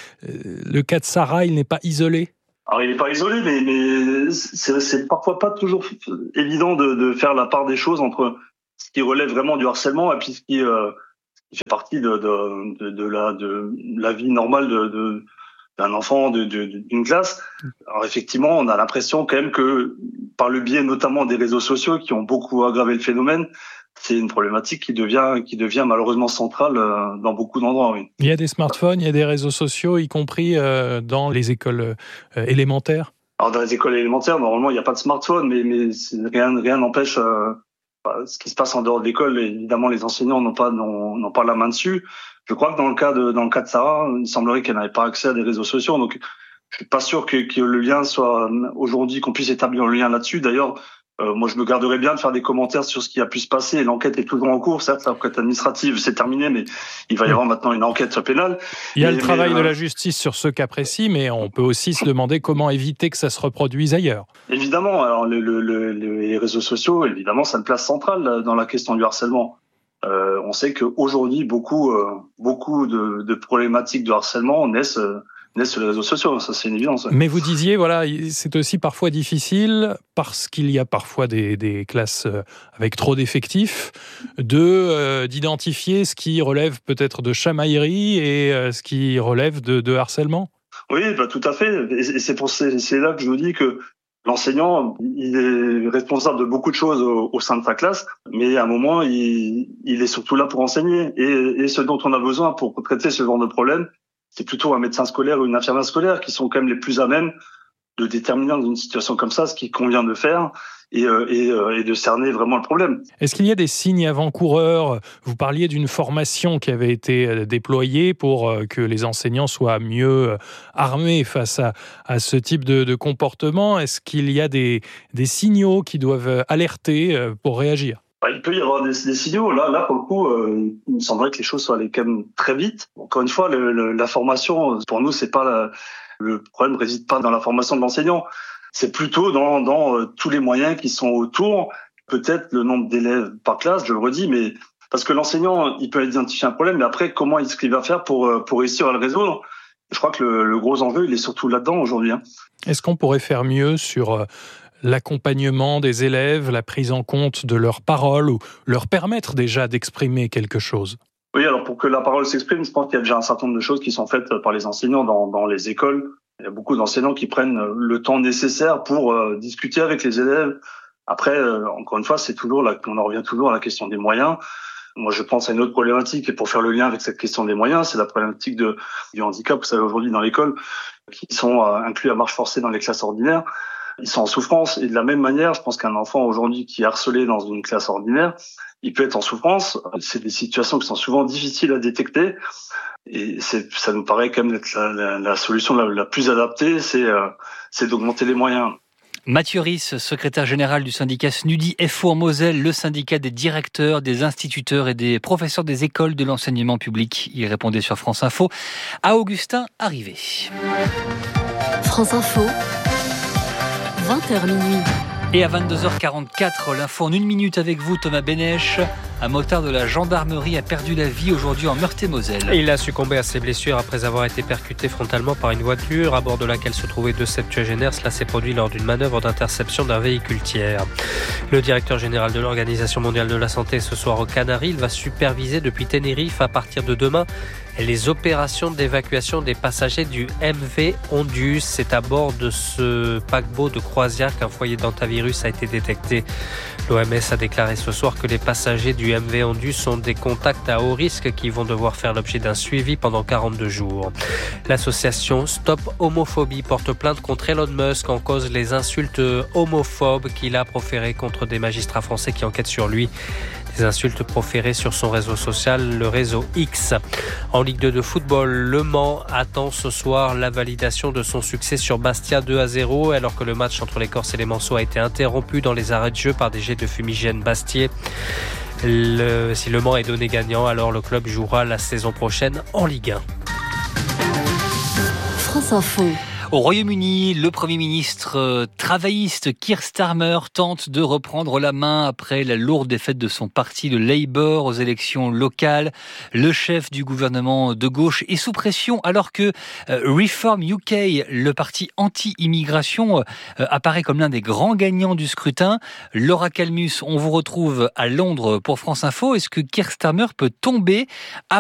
Le cas de Sarah, il n'est pas isolé. Alors il n'est pas isolé, mais c'est parfois pas toujours évident de faire la part des choses entre ce qui relève vraiment du harcèlement et puis ce qui fait partie de la vie normale d'un enfant, d'une classe. Alors effectivement, on a l'impression quand même que par le biais notamment des réseaux sociaux qui ont beaucoup aggravé le phénomène, c'est une problématique qui devient malheureusement centrale dans beaucoup d'endroits. Oui. Il y a des smartphones, il y a des réseaux sociaux, y compris dans les écoles élémentaires. Alors dans les écoles élémentaires, normalement, il n'y a pas de smartphone, mais rien n'empêche ce qui se passe en dehors de l'école, évidemment, les enseignants n'ont pas la main dessus. Je crois que dans le cas de Sarah, il semblerait qu'elle n'avait pas accès à des réseaux sociaux. Donc, je suis pas sûr que le lien soit aujourd'hui, qu'on puisse établir le lien là-dessus. D'ailleurs, moi, je me garderais bien de faire des commentaires sur ce qui a pu se passer. L'enquête est toujours en cours. Certes, l'enquête administrative, c'est terminé, mais il va y avoir maintenant une enquête pénale. Il y a le travail de la justice sur ce cas précis, mais on peut aussi se demander comment éviter que ça se reproduise ailleurs. Évidemment, alors les réseaux sociaux, évidemment, ça a une place centrale dans la question du harcèlement. On sait qu'aujourd'hui, beaucoup de problématiques de harcèlement naissent sur les réseaux sociaux, ça c'est une évidence. Mais vous disiez, voilà, c'est aussi parfois difficile, parce qu'il y a parfois des classes avec trop d'effectifs, d'identifier ce qui relève peut-être de chamaillerie et ce qui relève de harcèlement. Oui, tout à fait. Et c'est là que je vous dis que l'enseignant, il est responsable de beaucoup de choses au sein de sa classe, mais à un moment, il est surtout là pour enseigner. Et ce dont on a besoin pour traiter ce genre de problème, c'est plutôt un médecin scolaire ou une infirmière scolaire qui sont quand même les plus à même de déterminer dans une situation comme ça ce qu'il convient de faire et de cerner vraiment le problème. Est-ce qu'il y a des signes avant-coureurs ? Vous parliez d'une formation qui avait été déployée pour que les enseignants soient mieux armés face à ce type de comportement. Est-ce qu'il y a des signaux qui doivent alerter pour réagir ? Il peut y avoir des signaux. Là, pour le coup, il me semblerait que les choses soient allées quand même très vite. Encore une fois, la formation, pour nous, c'est pas le problème réside pas dans la formation de l'enseignant. C'est plutôt dans tous les moyens qui sont autour. Peut-être le nombre d'élèves par classe, je le redis, mais parce que l'enseignant, il peut identifier un problème, mais après, comment est-ce qu'il va faire pour réussir à le résoudre ? Je crois que le gros enjeu, il est surtout là-dedans aujourd'hui. Est-ce qu'on pourrait faire mieux sur l'accompagnement des élèves, la prise en compte de leurs paroles ou leur permettre déjà d'exprimer quelque chose ? Oui, alors pour que la parole s'exprime, je pense qu'il y a déjà un certain nombre de choses qui sont faites par les enseignants dans les écoles. Il y a beaucoup d'enseignants qui prennent le temps nécessaire pour discuter avec les élèves. Après, encore une fois, on en revient toujours à la question des moyens. Moi, je pense à une autre problématique, et pour faire le lien avec cette question des moyens, c'est la problématique du handicap. Vous savez, aujourd'hui, dans l'école, qui sont inclus à marche forcée dans les classes ordinaires, ils sont en souffrance. Et de la même manière, je pense qu'un enfant aujourd'hui qui est harcelé dans une classe ordinaire, il peut être en souffrance. C'est des situations qui sont souvent difficiles à détecter. Et ça nous paraît quand même être la solution la plus adaptée, c'est d'augmenter les moyens. Mathieu Risse, secrétaire général du syndicat SNUDI FO en Moselle, le syndicat des directeurs, des instituteurs et des professeurs des écoles de l'enseignement public. Il répondait sur France Info à Augustin Arrivé. France Info, 20h minuit. Et à 22h44, l'info en 1 minute avec vous, Thomas Bénèche. Un motard de la gendarmerie a perdu la vie aujourd'hui en Meurthe-et-Moselle. Il a succombé à ses blessures après avoir été percuté frontalement par une voiture à bord de laquelle se trouvaient 2 septuagénaires. Cela s'est produit lors d'une manœuvre d'interception d'un véhicule tiers. Le directeur général de l'Organisation mondiale de la santé est ce soir aux Canaries. Il va superviser depuis Tenerife à partir de demain les opérations d'évacuation des passagers du MV Ondius. C'est à bord de ce paquebot de croisière qu'un foyer d'hantavirus a été détecté. L'OMS a déclaré ce soir que les passagers du MV Ondius sont des contacts à haut risque qui vont devoir faire l'objet d'un suivi pendant 42 jours. L'association Stop Homophobie porte plainte contre Elon Musk en cause les insultes homophobes qu'il a proférées contre des magistrats français qui enquêtent sur lui. Des insultes proférées sur son réseau social, le réseau X. En Ligue 2 de football, Le Mans attend ce soir la validation de son succès sur Bastia 2-0, alors que le match entre les Corses et les Manceaux a été interrompu dans les arrêts de jeu par des jets de fumigène Bastier. Si Le Mans est donné gagnant, alors le club jouera la saison prochaine en Ligue 1. France Info. Au Royaume-Uni, le Premier ministre travailliste Keir Starmer tente de reprendre la main après la lourde défaite de son parti, le Labour, aux élections locales. Le chef du gouvernement de gauche est sous pression alors que Reform UK, le parti anti-immigration, apparaît comme l'un des grands gagnants du scrutin. Laura Calmus, on vous retrouve à Londres pour France Info. Est-ce que Keir Starmer peut tomber